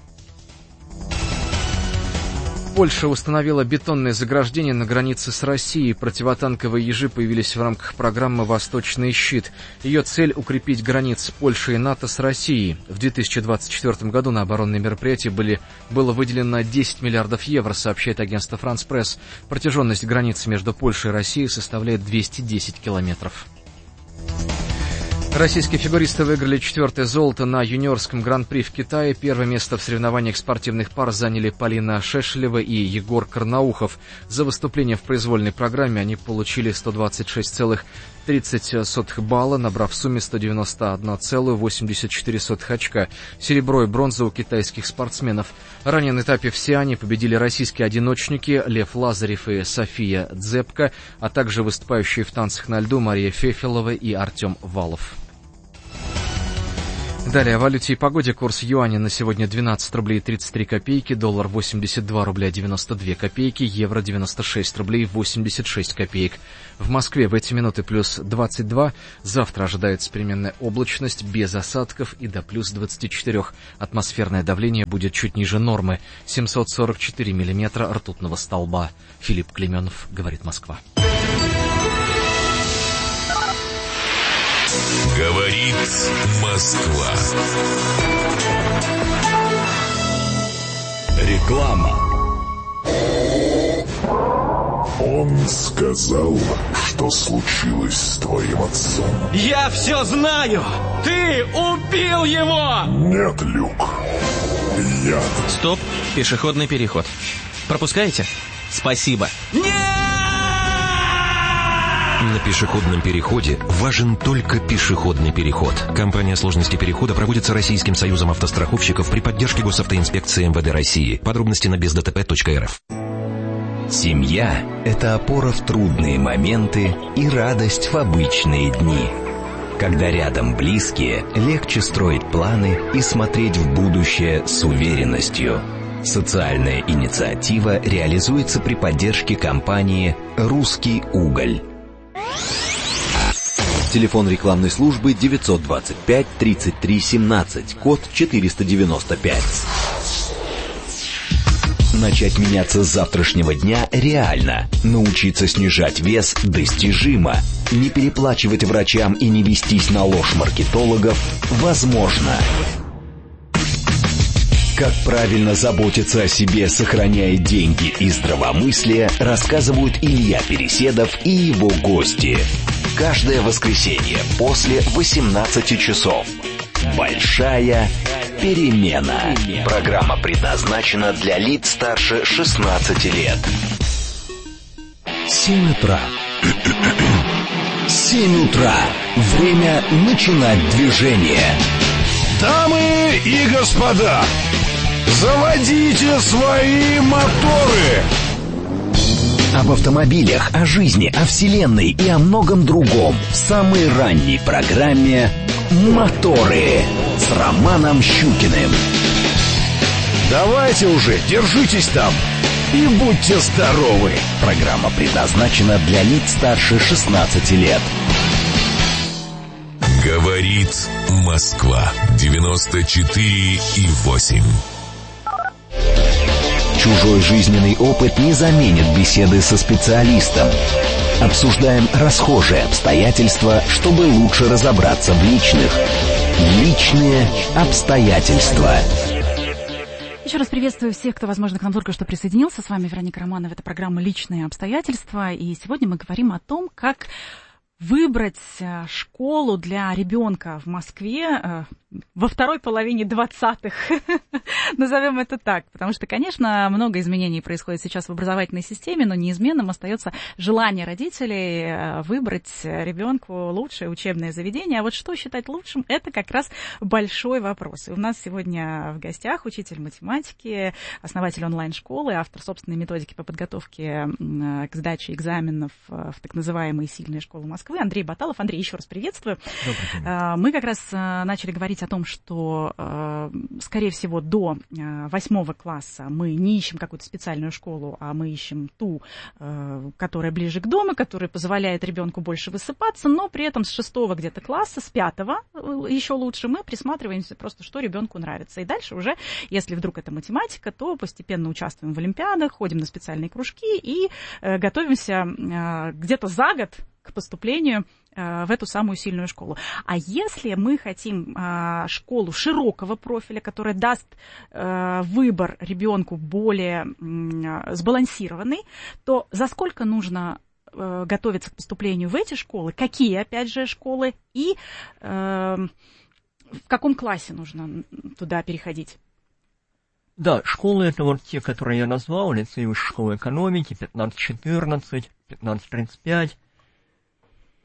[SPEAKER 1] Польша установила бетонное заграждение на границе с Россией. Противотанковые ежи появились в рамках программы «Восточный щит». Ее цель – укрепить границы Польши и НАТО с Россией. В две тысячи двадцать четвёртом году на оборонные мероприятия были, было выделено десять миллиардов евро, сообщает агентство «Франс Пресс». Протяженность границы между Польшей и Россией составляет двести десять километров. Российские фигуристы выиграли четвертое золото на юниорском гран-при в Китае. Первое место в соревнованиях спортивных пар заняли Полина Шешелева и Егор Карнаухов. За выступление в произвольной программе они получили сто двадцать шесть целых тридцать сотых балла, набрав в сумме сто девяносто один целых восемьдесят четыре сотых очка. Серебро и бронза у китайских спортсменов. Ранее на этапе в Сиане победили российские одиночники Лев Лазарев и София Дзепко, а также выступающие в танцах на льду Мария Фефелова и Артем Валов. Далее о валюте и погоде. Курс юаня на сегодня двенадцать рублей тридцать три копейки, доллар восемьдесят два рубля девяносто две копейки, евро девяносто шесть рублей восемьдесят шесть копеек. В Москве в эти минуты плюс двадцать два, завтра ожидается переменная облачность без осадков и до плюс двадцати четырёх. Атмосферное давление будет чуть ниже нормы, семьсот сорок четыре миллиметра ртутного столба. Филипп Клеменов, говорит Москва.
[SPEAKER 2] Говорит Москва.
[SPEAKER 5] Реклама.
[SPEAKER 8] Он сказал, что случилось с твоим отцом.
[SPEAKER 9] Я все знаю! Ты убил его!
[SPEAKER 8] Нет, Люк. Я...
[SPEAKER 9] Стоп, пешеходный переход. Пропускаете? Спасибо. Нет!
[SPEAKER 10] На пешеходном переходе важен только пешеходный переход. Кампания сложности перехода проводится Российским союзом автостраховщиков при поддержке госавтоинспекции эм вэ дэ России. Подробности на без дэ тэ пэ точка эр эф.
[SPEAKER 4] Семья – это опора в трудные моменты и радость в обычные дни. Когда рядом близкие, легче строить планы и смотреть в будущее с уверенностью. Социальная инициатива реализуется при поддержке компании «Русский уголь».
[SPEAKER 11] Телефон рекламной службы девятьсот двадцать пять тридцать три семнадцать, код четыреста девяносто пять.
[SPEAKER 4] Начать меняться с завтрашнего дня реально. Научиться снижать вес достижимо. Не переплачивать врачам и не вестись на ложь маркетологов возможно. Как правильно заботиться о себе, сохраняя деньги и здравомыслие, рассказывают Илья Переседов и его гости. Каждое воскресенье после восемнадцати часов. Большая перемена. Программа предназначена для лиц старше шестнадцати лет. Семь утра. Семь утра. Время начинать движение.
[SPEAKER 5] Дамы и господа, заводите свои моторы!
[SPEAKER 4] Об автомобилях, о жизни, о вселенной и о многом другом в самой ранней программе «Моторы» с Романом Щукиным.
[SPEAKER 5] Давайте уже, держитесь там и будьте здоровы.
[SPEAKER 4] Программа предназначена для лиц старше шестнадцати лет.
[SPEAKER 2] Говорит Москва. девяносто четыре и восемь.
[SPEAKER 4] Чужой жизненный опыт не заменит беседы со специалистом. Обсуждаем расхожие обстоятельства, чтобы лучше разобраться в личных. Личные обстоятельства.
[SPEAKER 6] Еще раз приветствую всех, кто, возможно, к нам только что присоединился. С вами Вероника Романова. Это программа «Личные обстоятельства». И сегодня мы говорим о том, как выбрать школу для ребенка в Москве во второй половине двадцатых, назовем это так, потому что, конечно, много изменений происходит сейчас в образовательной системе, но неизменным остается желание родителей выбрать ребенку лучшее учебное заведение. А вот что считать лучшим, это как раз большой вопрос. И у нас сегодня в гостях учитель математики, основатель онлайн-школы, автор собственной методики по подготовке к сдаче экзаменов в так называемые сильные школы Москвы, Андрей Баталов. Андрей, еще раз приветствую. Мы как раз начали говорить о том, что, скорее всего, до восьмого класса мы не ищем какую-то специальную школу, а мы ищем ту, которая ближе к дому, которая позволяет ребенку больше высыпаться, но при этом с шестого где-то класса, с пятого еще лучше мы присматриваемся просто, что ребенку нравится. И дальше уже, если вдруг это математика, то постепенно участвуем в олимпиадах, ходим на специальные кружки и готовимся где-то за год к поступлению э, в эту самую сильную школу. А если мы хотим э, школу широкого профиля, которая даст э, выбор ребенку более э, сбалансированный, то за сколько нужно э, готовиться к поступлению в эти школы, какие, опять же, школы и э, в каком классе нужно туда переходить?
[SPEAKER 7] Да, школы это вот те, которые я назвал, лицей высшей школы экономики, пятнадцать четырнадцать, пятнадцать тридцать пять.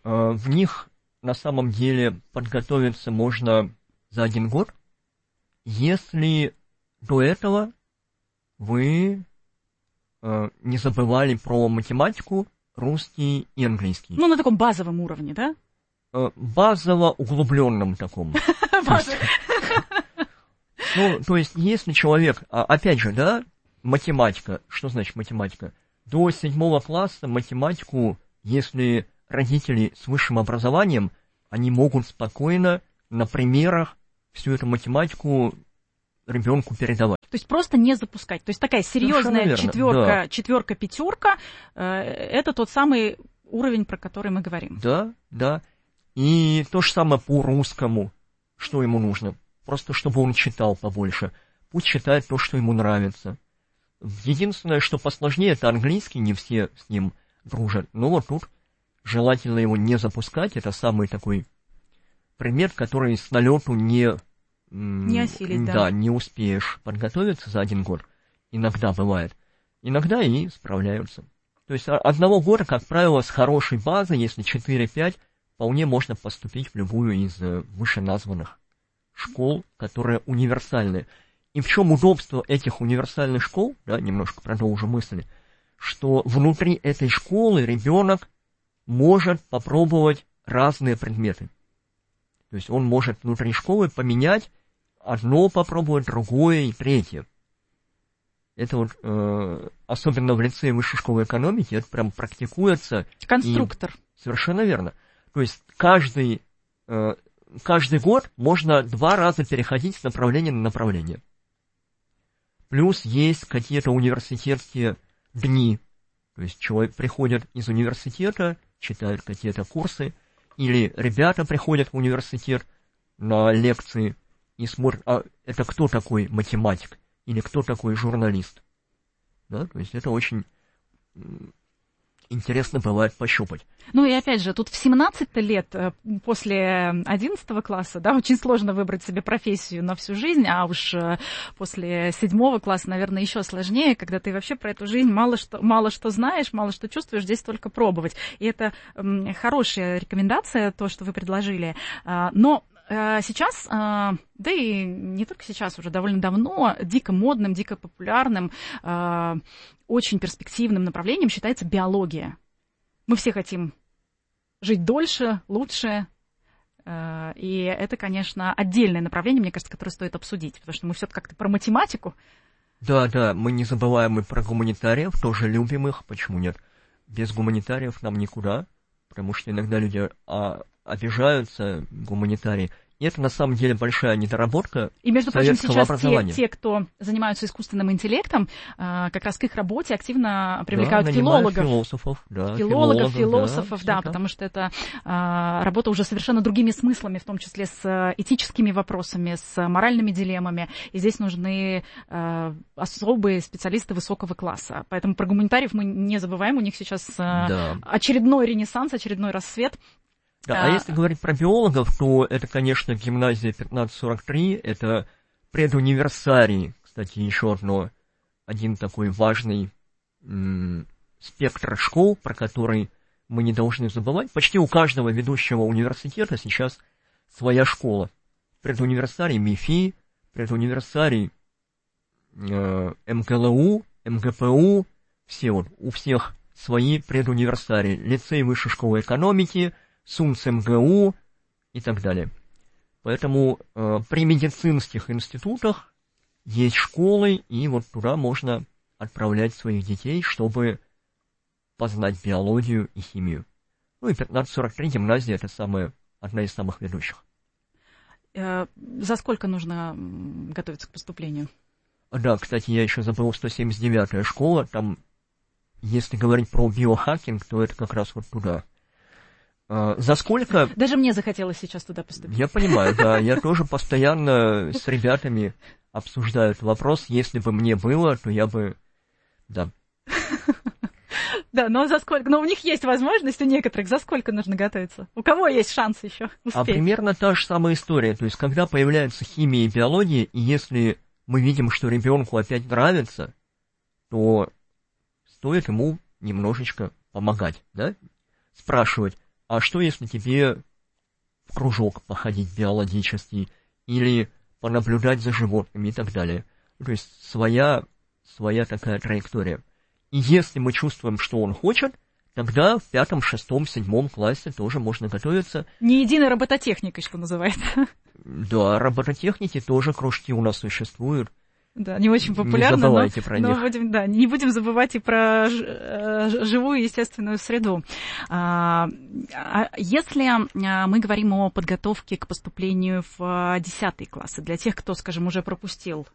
[SPEAKER 7] В них на самом деле подготовиться можно за один год, если до этого вы не забывали про математику, русский и английский.
[SPEAKER 6] Ну, на таком базовом уровне, да?
[SPEAKER 7] Базово углубленном таком. Ну, то есть, если человек, опять же, да, математика, что значит математика? До седьмого класса математику, если родители с высшим образованием, они могут спокойно на примерах всю эту математику ребенку передавать.
[SPEAKER 6] То есть просто не запускать. То есть такая серьезная четверка, да. четверка, пятерка, э, это тот самый уровень, про который мы говорим.
[SPEAKER 7] Да, да. И то же самое по русскому. Что ему нужно? Просто чтобы он читал побольше. Пусть читает то, что ему нравится. Единственное, что посложнее, это английский, не все с ним дружат. Но вот тут желательно его не запускать. Это самый такой предмет, который с налету не...
[SPEAKER 6] Не осилить, да.
[SPEAKER 7] Да, не успеешь подготовиться за один год. Иногда бывает. Иногда и справляются. То есть одного года, как правило, с хорошей базой, если четыре-пять, вполне можно поступить в любую из вышеназванных школ, которые универсальны. И в чем удобство этих универсальных школ, да, немножко продолжу мысль, что внутри этой школы ребенок может попробовать разные предметы. То есть он может внутри школы поменять одно, попробовать другое и третье. Это вот, э, особенно в лицее высшей школы экономики, это прям практикуется.
[SPEAKER 6] Конструктор.
[SPEAKER 7] И... Совершенно верно. То есть каждый, э, каждый год можно два раза переходить с направления на направление. Плюс есть какие-то университетские дни. То есть человек приходит из университета, читает какие-то курсы, или ребята приходят в университет на лекции и смотрят, а это кто такой математик, или кто такой журналист. Да, то есть это очень интересно бывает пощупать.
[SPEAKER 6] Ну и опять же, тут в семнадцать лет после одиннадцатого класса, да, очень сложно выбрать себе профессию на всю жизнь, а уж после седьмого класса, наверное, еще сложнее, когда ты вообще про эту жизнь мало что, мало что знаешь, мало что чувствуешь, здесь только пробовать. И это м, хорошая рекомендация, то, что вы предложили. Но сейчас, да и не только сейчас, уже довольно давно, дико модным, дико популярным, очень перспективным направлением считается биология. Мы все хотим жить дольше, лучше, и это, конечно, отдельное направление, мне кажется, которое стоит обсудить, потому что мы все-таки как-то про математику.
[SPEAKER 7] Да, да, мы не забываем и про гуманитариев, тоже любим их, почему нет? Без гуманитариев нам никуда, потому что иногда люди обижаются, гуманитарии. И это, на самом деле, большая недоработка
[SPEAKER 6] и, между прочим, сейчас
[SPEAKER 7] образования.
[SPEAKER 6] Те, те, кто занимаются искусственным интеллектом, как раз к их работе активно привлекают да, филологов.
[SPEAKER 7] философов, да,
[SPEAKER 6] филологов, философов, да, да, потому что это работа уже совершенно другими смыслами, в том числе с этическими вопросами, с моральными дилеммами. И здесь нужны особые специалисты высокого класса. Поэтому про гуманитариев мы не забываем, у них сейчас да. очередной ренессанс, очередной рассвет.
[SPEAKER 7] Да, а, а если говорить про биологов, то это, конечно, гимназия пятнадцать сорок три, это предуниверсарий, кстати, еще одно, один такой важный м- спектр школ, про который мы не должны забывать. Почти у каждого ведущего университета сейчас своя школа. Предуниверсарий МИФИ, предуниверсарий э, МГЛУ, МГПУ, все вот, у всех свои предуниверсарии. Лицей высшей школы экономики, СУНС МГУ и так далее. Поэтому э, при медицинских институтах есть школы, и вот туда можно отправлять своих детей, чтобы познать биологию и химию. Ну и пятнадцать сорок три гимназия — это самая, одна из самых ведущих.
[SPEAKER 6] Э, за сколько нужно готовиться к поступлению?
[SPEAKER 7] Да, кстати, я еще забыл, сто семьдесят девятая школа, там, если говорить про биохакинг, то это как раз вот туда. Uh, за сколько...
[SPEAKER 6] Даже мне захотелось сейчас туда поступить.
[SPEAKER 7] Я понимаю, да. Я тоже постоянно с ребятами обсуждаю этот вопрос. Если бы мне было, то я бы... Да.
[SPEAKER 6] Да, но за сколько... Но у них есть возможность, у некоторых. За сколько нужно готовиться? У кого есть шанс еще успеть?
[SPEAKER 7] А примерно та же самая история. То есть, когда появляется химия и биология, и если мы видим, что ребенку опять нравится, то стоит ему немножечко помогать, да? Спрашивать, а что если тебе в кружок походить биологический или понаблюдать за животными и так далее. То есть своя, своя такая траектория. И если мы чувствуем, что он хочет, тогда в пятом, шестом, седьмом классе тоже можно готовиться.
[SPEAKER 6] Не единой робототехникой, что называется.
[SPEAKER 7] Да, робототехники тоже кружки у нас существуют.
[SPEAKER 6] Да, не очень популярно,
[SPEAKER 7] не забывайте
[SPEAKER 6] но,
[SPEAKER 7] про
[SPEAKER 6] но
[SPEAKER 7] них.
[SPEAKER 6] будем, да, не будем забывать и про ж, живую естественную среду. А, если мы говорим о подготовке к поступлению в десятые классы, для тех, кто, скажем, уже пропустил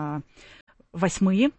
[SPEAKER 6] восьмые,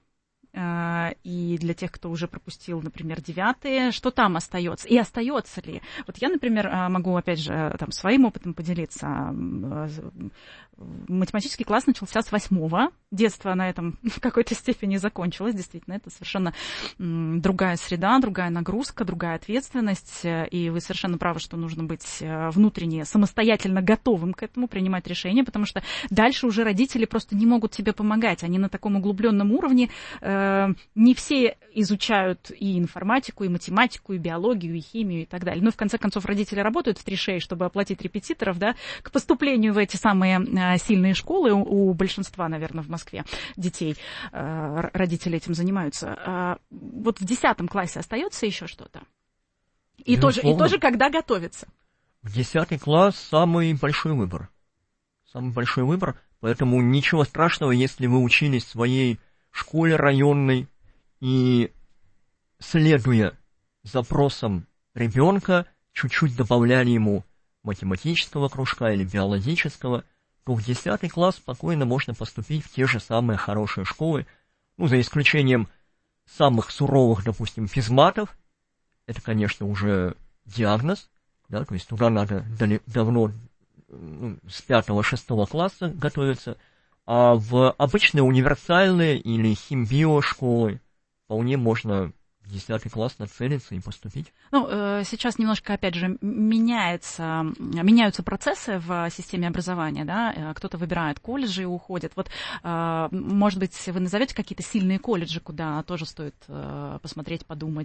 [SPEAKER 6] и для тех, кто уже пропустил, например, девятые, что там остается? И остается ли? Вот я, например, могу, опять же, там, своим опытом поделиться. Математический класс начался с восьмого. Детство на этом в какой-то степени закончилось. Действительно, это совершенно другая среда, другая нагрузка, другая ответственность. И вы совершенно правы, что нужно быть внутренне самостоятельно готовым к этому, принимать решения, потому что дальше уже родители просто не могут тебе помогать. Они на таком углубленном уровне. Не все изучают и информатику, и математику, и биологию, и химию, и так далее. Но, в конце концов, родители работают в три шеи, чтобы оплатить репетиторов, да, к поступлению в эти самые сильные школы. У, у большинства, наверное, в Москве детей, родители этим занимаются. Вот в десятом классе остается еще что-то? И тоже, и тоже когда готовиться?
[SPEAKER 7] В десятый класс самый большой выбор. Самый большой выбор, поэтому ничего страшного, если вы учились в своей школе районной и, следуя запросам ребенка, чуть-чуть добавляли ему математического кружка или биологического, то в десятый класс спокойно можно поступить в те же самые хорошие школы, ну, за исключением самых суровых, допустим, физматов. Это, конечно, уже диагноз, да, то есть туда надо дали, давно, ну, с пятого-шестого класса готовиться. А в обычные универсальные или химбио школы вполне можно в десятый класс нацелиться и поступить.
[SPEAKER 6] Ну, сейчас немножко, опять же, меняется, меняются процессы в системе образования, да, кто-то выбирает колледжи и уходит. Вот, может быть, вы назовете какие-то сильные колледжи, куда тоже стоит посмотреть, подумать?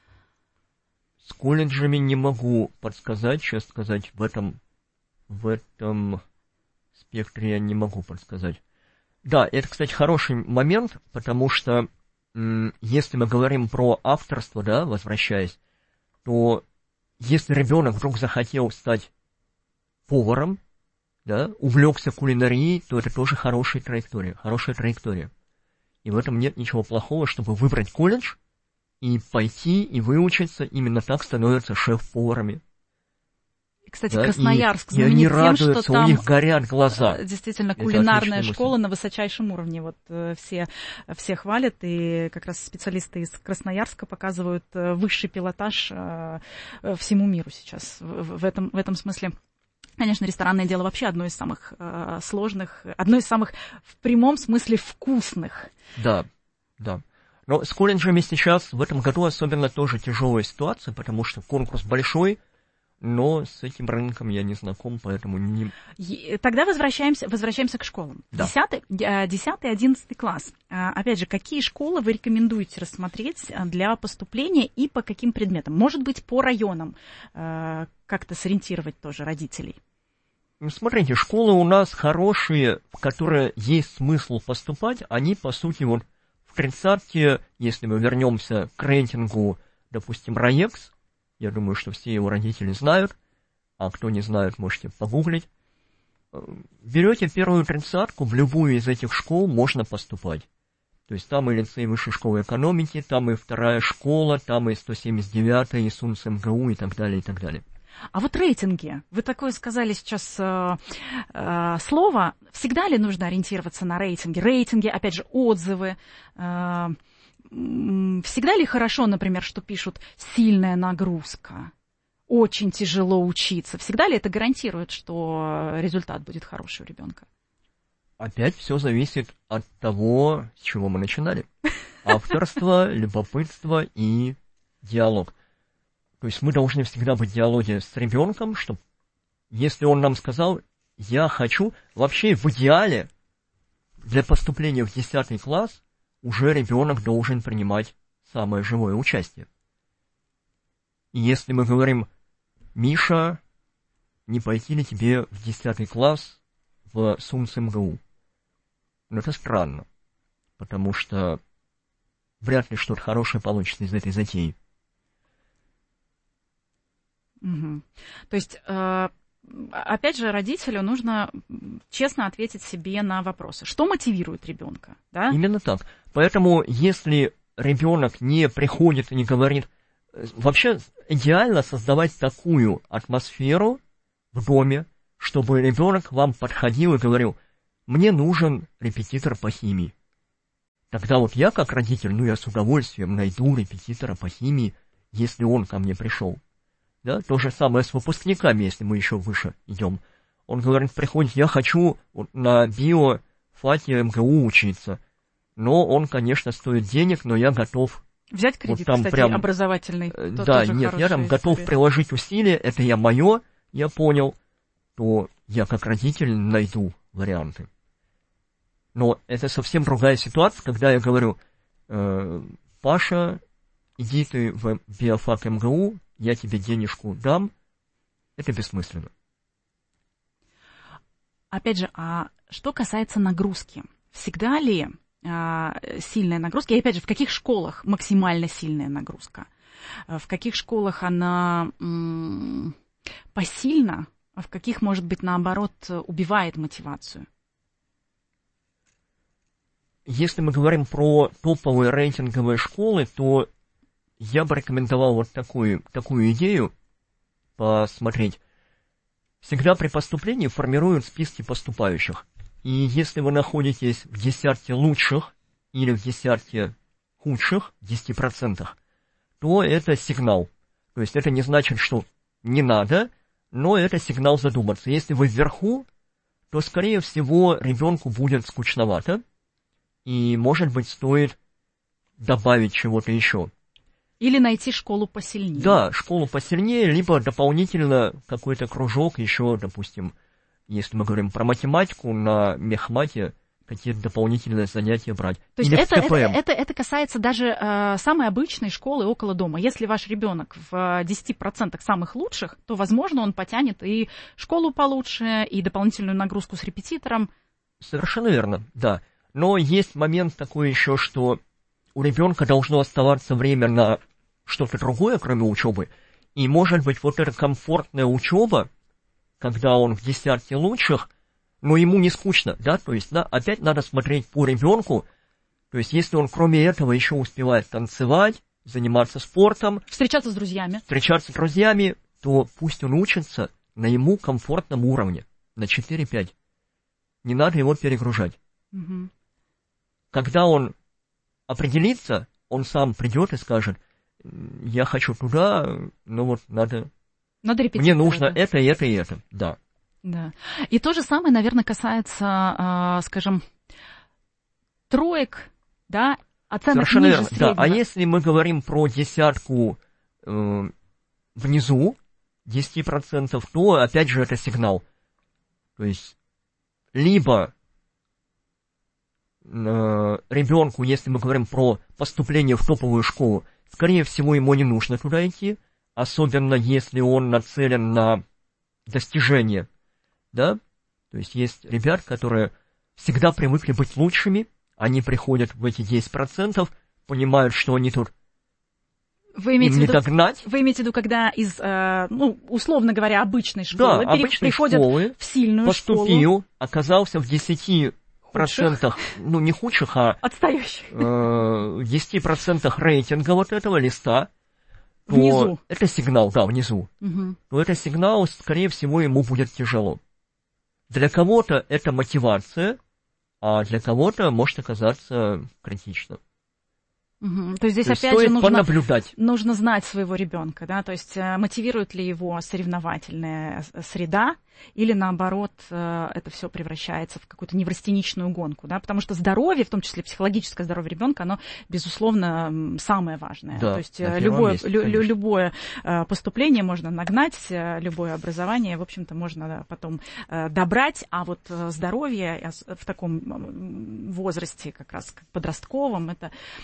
[SPEAKER 7] С колледжами не могу подсказать, честно сказать, в этом, в этом спектре я не могу подсказать. Да, это, кстати, хороший момент, потому что м- если мы говорим про авторство, да, возвращаясь, то если ребенок вдруг захотел стать поваром, да, увлекся кулинарией, то это тоже хорошая траектория, хорошая траектория. И в этом нет ничего плохого, чтобы выбрать колледж и пойти и выучиться, именно так становятся шеф-поварами.
[SPEAKER 6] Кстати,
[SPEAKER 7] да,
[SPEAKER 6] Красноярск
[SPEAKER 7] и, знаменит и
[SPEAKER 6] тем, что там
[SPEAKER 7] у них горят глаза.
[SPEAKER 6] Действительно кулинарная школа на высочайшем уровне. Вот все, все хвалят, и как раз специалисты из Красноярска показывают высший пилотаж всему миру сейчас. В этом, в этом смысле, конечно, ресторанное дело вообще одно из самых сложных, одно из самых в прямом смысле вкусных.
[SPEAKER 7] Да, да. Но с колледжами сейчас в этом году особенно тоже тяжелая ситуация, потому что конкурс большой, но с этим рынком я не знаком, поэтому не...
[SPEAKER 6] Тогда возвращаемся, возвращаемся к школам.
[SPEAKER 7] Да.
[SPEAKER 6] десятый, одиннадцатый класс. Опять же, какие школы вы рекомендуете рассмотреть для поступления и по каким предметам? Может быть, по районам как-то сориентировать тоже родителей?
[SPEAKER 7] Смотрите, школы у нас хорошие, в которые есть смысл поступать, они, по сути, вот в тридцатке, если мы вернемся к рейтингу, допустим, РАЕКС, я думаю, что все его родители знают, а кто не знает, можете погуглить. Берете первую тридцатку, в любую из этих школ можно поступать. То есть там и лицей высшей школы экономики, там и вторая школа, там и сто семьдесят девятая, и СУНС-МГУ и так далее, и так далее.
[SPEAKER 6] А вот рейтинги. Вы такое сказали сейчас э, э, слово. Всегда ли нужно ориентироваться на рейтинги? Рейтинги, опять же, отзывы. Э, Всегда ли хорошо, например, что пишут «сильная нагрузка», «очень тяжело учиться»? Всегда ли это гарантирует, что результат будет хороший у ребенка?
[SPEAKER 7] Опять все зависит от того, с чего мы начинали. Авторство, любопытство и диалог. То есть мы должны всегда быть в диалоге с ребенком, чтобы, если он нам сказал «я хочу», вообще в идеале для поступления в десятый класс уже ребенок должен принимать самое живое участие. И если мы говорим Миша, не пойти ли тебе в десятый класс в СумСМГУ? Но это странно, потому что вряд ли что-то хорошее получится из этой затеи.
[SPEAKER 6] Угу. То есть, э, опять же, родителю нужно честно ответить себе на вопросы. Что мотивирует ребенка? Да?
[SPEAKER 7] Именно так. Поэтому, если ребенок не приходит и не говорит... Вообще, идеально создавать такую атмосферу в доме, чтобы ребенок вам подходил и говорил: мне нужен репетитор по химии. Тогда вот я, как родитель, ну я с удовольствием найду репетитора по химии, если он ко мне пришел. Да? То же самое с выпускниками, если мы еще выше идем. Он говорит, приходит, я хочу вот на биофаке МГУ учиться. Но он, конечно, стоит денег, но я готов...
[SPEAKER 6] Взять кредит,
[SPEAKER 7] вот там
[SPEAKER 6] кстати,
[SPEAKER 7] прям,
[SPEAKER 6] образовательный.
[SPEAKER 7] Да, нет, я там готов история. приложить усилия, это я мое, я понял, то я как родитель найду варианты. Но это совсем другая ситуация, когда я говорю, э, Паша, иди ты в биофак МГУ, я тебе денежку дам, это бессмысленно.
[SPEAKER 6] Опять же, а что касается нагрузки, всегда ли а, сильная нагрузка, и опять же, в каких школах максимально сильная нагрузка? В каких школах она м- посильна, а в каких, может быть, наоборот, убивает мотивацию?
[SPEAKER 7] Если мы говорим про топовые рейтинговые школы, то я бы рекомендовал вот такую, такую идею посмотреть. Всегда при поступлении формируют списки поступающих. И если вы находитесь в десятке лучших или в десятке худших, десяти процентах, то это сигнал. То есть это не значит, что не надо, но это сигнал задуматься. Если вы вверху, то, скорее всего, ребенку будет скучновато, и, может быть, стоит добавить чего-то еще.
[SPEAKER 6] Или найти школу посильнее.
[SPEAKER 7] Да, школу посильнее, либо дополнительно какой-то кружок еще, допустим, если мы говорим про математику, на мехмате какие-то дополнительные занятия брать.
[SPEAKER 6] То есть это, это, это, это касается даже э, самой обычной школы около дома. Если ваш ребенок в десяти процентах самых лучших, то, возможно, он потянет и школу получше, и дополнительную нагрузку с репетитором.
[SPEAKER 7] Совершенно верно, да. Но есть момент такой еще, что у ребенка должно оставаться время на что-то другое, кроме учебы. И, может быть, вот эта комфортная учеба, когда он в десятке лучших, но ему не скучно, да, то есть, да, опять надо смотреть по ребенку, то есть, если он кроме этого еще успевает танцевать, заниматься спортом,
[SPEAKER 6] встречаться с друзьями,
[SPEAKER 7] встречаться с друзьями, то пусть он учится на ему комфортном уровне, на четыре-пять. Не надо его перегружать.
[SPEAKER 6] Угу.
[SPEAKER 7] Когда он определится, он сам придет и скажет, я хочу туда, но вот надо...
[SPEAKER 6] Надо репетировать.
[SPEAKER 7] Мне нужно да. это, это и это, да.
[SPEAKER 6] Да. И то же самое, наверное, касается, э, скажем, троек, да, оценок
[SPEAKER 7] совершенно
[SPEAKER 6] ниже
[SPEAKER 7] верно.
[SPEAKER 6] среднего.
[SPEAKER 7] Да. А если мы говорим про десятку э, внизу, десять процентов, то, опять же, это сигнал. То есть, либо э, ребенку, если мы говорим про поступление в топовую школу, скорее всего, ему не нужно туда идти, особенно если он нацелен на достижение, да, то есть есть ребят, которые всегда привыкли быть лучшими, они приходят в эти десять процентов, понимают, что они тут
[SPEAKER 6] вы имеете
[SPEAKER 7] им не
[SPEAKER 6] в виду,
[SPEAKER 7] догнать.
[SPEAKER 6] Вы имеете в виду, когда из, э, ну, условно говоря, обычной школы
[SPEAKER 7] да, обычной
[SPEAKER 6] приходят
[SPEAKER 7] школы,
[SPEAKER 6] в сильную
[SPEAKER 7] поступил,
[SPEAKER 6] школу,
[SPEAKER 7] оказался в десяти процентах, ну, не худших, а
[SPEAKER 6] отстающих,
[SPEAKER 7] э, в десяти процентах рейтинга вот этого листа, то
[SPEAKER 6] внизу.
[SPEAKER 7] Это сигнал, да, внизу.
[SPEAKER 6] Угу.
[SPEAKER 7] То это сигнал, скорее всего, ему будет тяжело. Для кого-то это мотивация, а для кого-то может оказаться критично.
[SPEAKER 6] Угу. То есть здесь
[SPEAKER 7] то
[SPEAKER 6] опять
[SPEAKER 7] есть
[SPEAKER 6] же нужно,
[SPEAKER 7] понаблюдать.
[SPEAKER 6] нужно знать своего ребенка, да, то есть мотивирует ли его соревновательная среда, или наоборот это все превращается в какую-то неврастеничную гонку, да, потому что здоровье, в том числе психологическое здоровье ребенка, оно, безусловно, самое важное.
[SPEAKER 7] Да,
[SPEAKER 6] то есть любое,
[SPEAKER 7] месте,
[SPEAKER 6] лю, любое поступление можно нагнать, любое образование, в общем-то, можно потом добрать, а вот здоровье в таком возрасте, как раз подростковом, это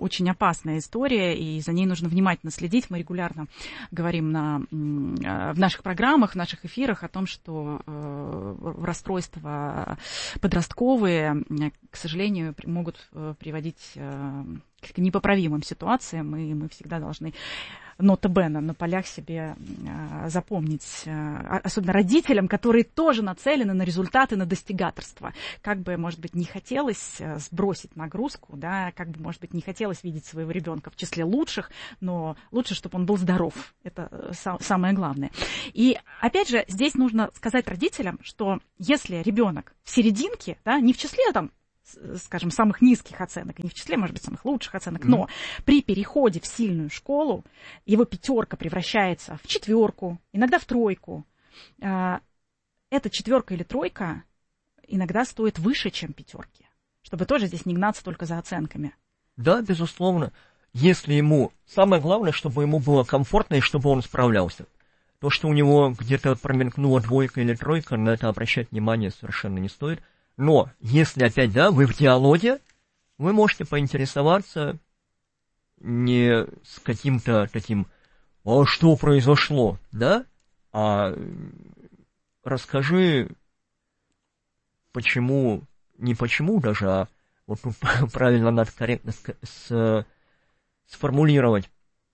[SPEAKER 6] очень опасная история, и за ней нужно внимательно следить. Мы регулярно говорим на, в наших программах, в наших эфирах о том, что расстройства подростковые, к сожалению, могут приводить к непоправимым ситуациям, и мы всегда должны нота бene на полях себе э, запомнить, э, особенно родителям, которые тоже нацелены на результаты, на достигаторство. Как бы, может быть, не хотелось э, сбросить нагрузку, да, как бы, может быть, не хотелось видеть своего ребенка в числе лучших, но лучше, чтобы он был здоров. Это э, са- самое главное. И, опять же, здесь нужно сказать родителям, что если ребенок в серединке, да, не в числе там, скажем, самых низких оценок, и не в числе, может быть, самых лучших оценок, mm-hmm. но при переходе в сильную школу его пятерка превращается в четверку, иногда в тройку. Эта четверка или тройка иногда стоит выше, чем пятерки, чтобы тоже здесь не гнаться только за оценками.
[SPEAKER 7] Да, безусловно. Если ему... Самое главное, чтобы ему было комфортно и чтобы он справлялся. То, что у него где-то промелькнула двойка или тройка, на это обращать внимание совершенно не стоит. Но, если опять, да, вы в диалоге, вы можете поинтересоваться не с каким-то таким «а что произошло?», да, а расскажи, почему, не почему даже, а вот тут правильно надо корректно с, с, сформулировать,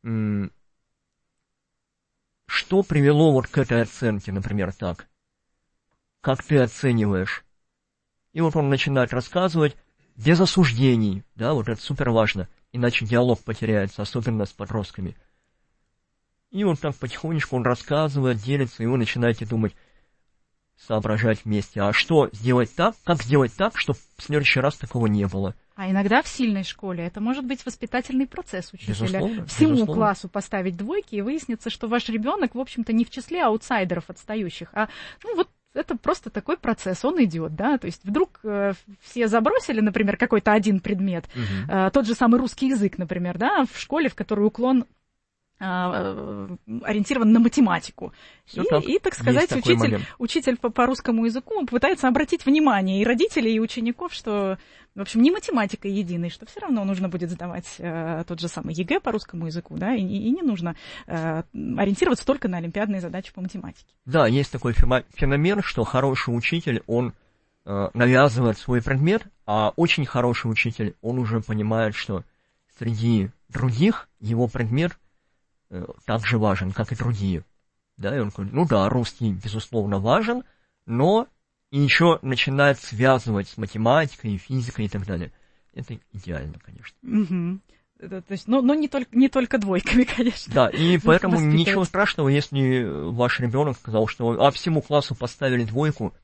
[SPEAKER 7] что привело вот к этой оценке, например, так, как ты оцениваешь. И вот он начинает рассказывать без осуждений, да, вот это супер важно, иначе диалог потеряется, особенно с подростками. И вот так потихонечку он рассказывает, делится, и вы начинаете думать, соображать вместе, а что сделать так, как сделать так, чтобы в следующий раз такого не было.
[SPEAKER 6] А иногда в сильной школе это может быть воспитательный процесс учителя.
[SPEAKER 7] Безусловно,
[SPEAKER 6] всему
[SPEAKER 7] безусловно.
[SPEAKER 6] классу поставить двойки, и выяснится, что ваш ребенок, в общем-то, не в числе аутсайдеров отстающих, а, ну вот, это просто такой процесс, он идет, да, то есть вдруг э, все забросили, например, какой-то один предмет, угу. э, тот же самый русский язык, например, да, в школе, в которой уклон э, ориентирован на математику. И так, и, так сказать, учитель, учитель по, по русскому языку пытается обратить внимание и родителей, и учеников, что, в общем, не математика единая, что все равно нужно будет сдавать э, тот же самый ЕГЭ по русскому языку, да, и, и не нужно э, ориентироваться только на олимпиадные задачи по математике.
[SPEAKER 7] Да, есть такой феномен, что хороший учитель, он э, навязывает свой предмет, а очень хороший учитель, он уже понимает, что среди других его предмет э, так же важен, как и другие. Да, и он говорит, ну да, русский, безусловно, важен, но и еще начинает связывать с математикой, физикой и так далее. Это идеально, конечно.
[SPEAKER 6] Угу. То есть, но, но не, только, не только двойками, конечно.
[SPEAKER 7] Да, и поэтому ничего страшного, если ваш ребенок сказал, что а всему классу поставили двойку.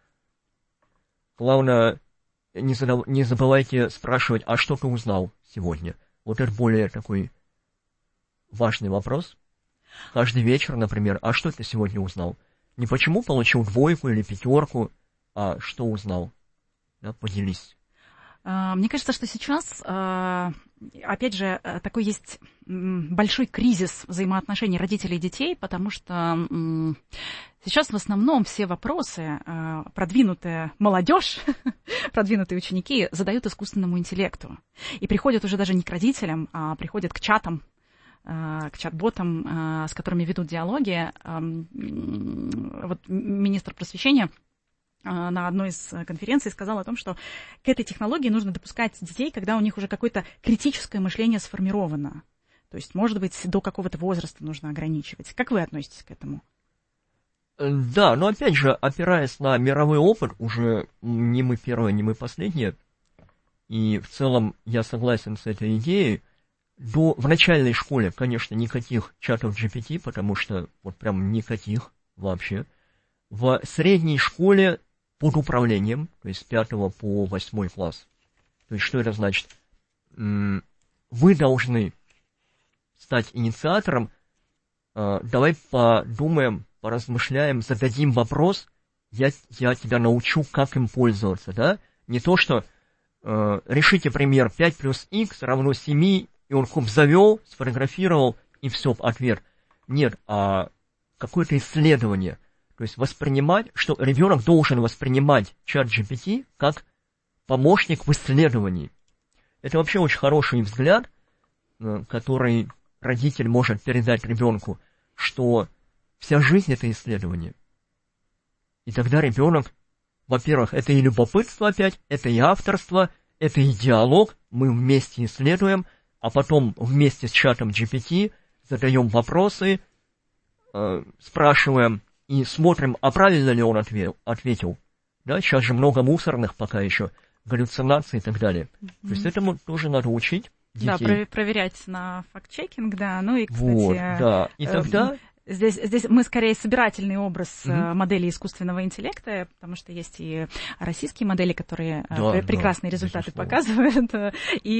[SPEAKER 7] Главное, не, задав... не забывайте спрашивать, а что ты узнал сегодня? Вот это более такой важный вопрос. Каждый вечер, например, а что ты сегодня узнал? Не почему получил двойку или пятерку, а что узнал. Да, поделись.
[SPEAKER 6] Мне кажется, что сейчас, опять же, такой есть большой кризис взаимоотношений родителей и детей, потому что сейчас в основном все вопросы продвинутая молодежь, продвинутые ученики задают искусственному интеллекту. И приходят уже даже не к родителям, а приходят к чатам, к чат-ботам, с которыми ведут диалоги. Вот министр просвещения на одной из конференций сказал о том, что к этой технологии нужно допускать детей, когда у них уже какое-то критическое мышление сформировано. То есть, может быть, до какого-то возраста нужно ограничивать. Как вы относитесь к этому?
[SPEAKER 7] Да, но опять же, опираясь на мировой опыт, уже не мы первые, не мы последние, и в целом я согласен с этой идеей, до, в начальной школе, конечно, никаких чатов джи пи ти, потому что вот прям никаких вообще. В средней школе под управлением, то есть с пятого по восьмой класс. То есть что это значит? Вы должны стать инициатором. Давай подумаем, поразмышляем, зададим вопрос. Я, я тебя научу, как им пользоваться, да? Не то, что э, решите пример пять плюс х равно семь, и он хоп завел, сфотографировал, и все, ответ. Нет, а какое-то исследование. То есть воспринимать, что ребенок должен воспринимать чат джи пи ти как помощник в исследовании. Это вообще очень хороший взгляд, который родитель может передать ребенку, что вся жизнь — это исследование. И тогда ребенок, во-первых, это и любопытство опять, это и авторство, это и диалог, мы вместе исследуем, а потом вместе с чатом джи пи ти задаем вопросы, э, спрашиваем и смотрим, а правильно ли он отве- ответил. Да, сейчас же много мусорных пока еще, галлюцинаций и так далее. Mm-hmm. То есть этому тоже надо учить детей.
[SPEAKER 6] Да, про- проверять на факт-чекинг, да. Ну и, кстати...
[SPEAKER 7] Вот, да. И тогда...
[SPEAKER 6] Э- Здесь, здесь мы скорее собирательный образ
[SPEAKER 7] mm-hmm.
[SPEAKER 6] моделей искусственного интеллекта, потому что есть и российские модели, которые
[SPEAKER 7] да,
[SPEAKER 6] прекрасные
[SPEAKER 7] да,
[SPEAKER 6] результаты
[SPEAKER 7] безусловно.
[SPEAKER 6] показывают. И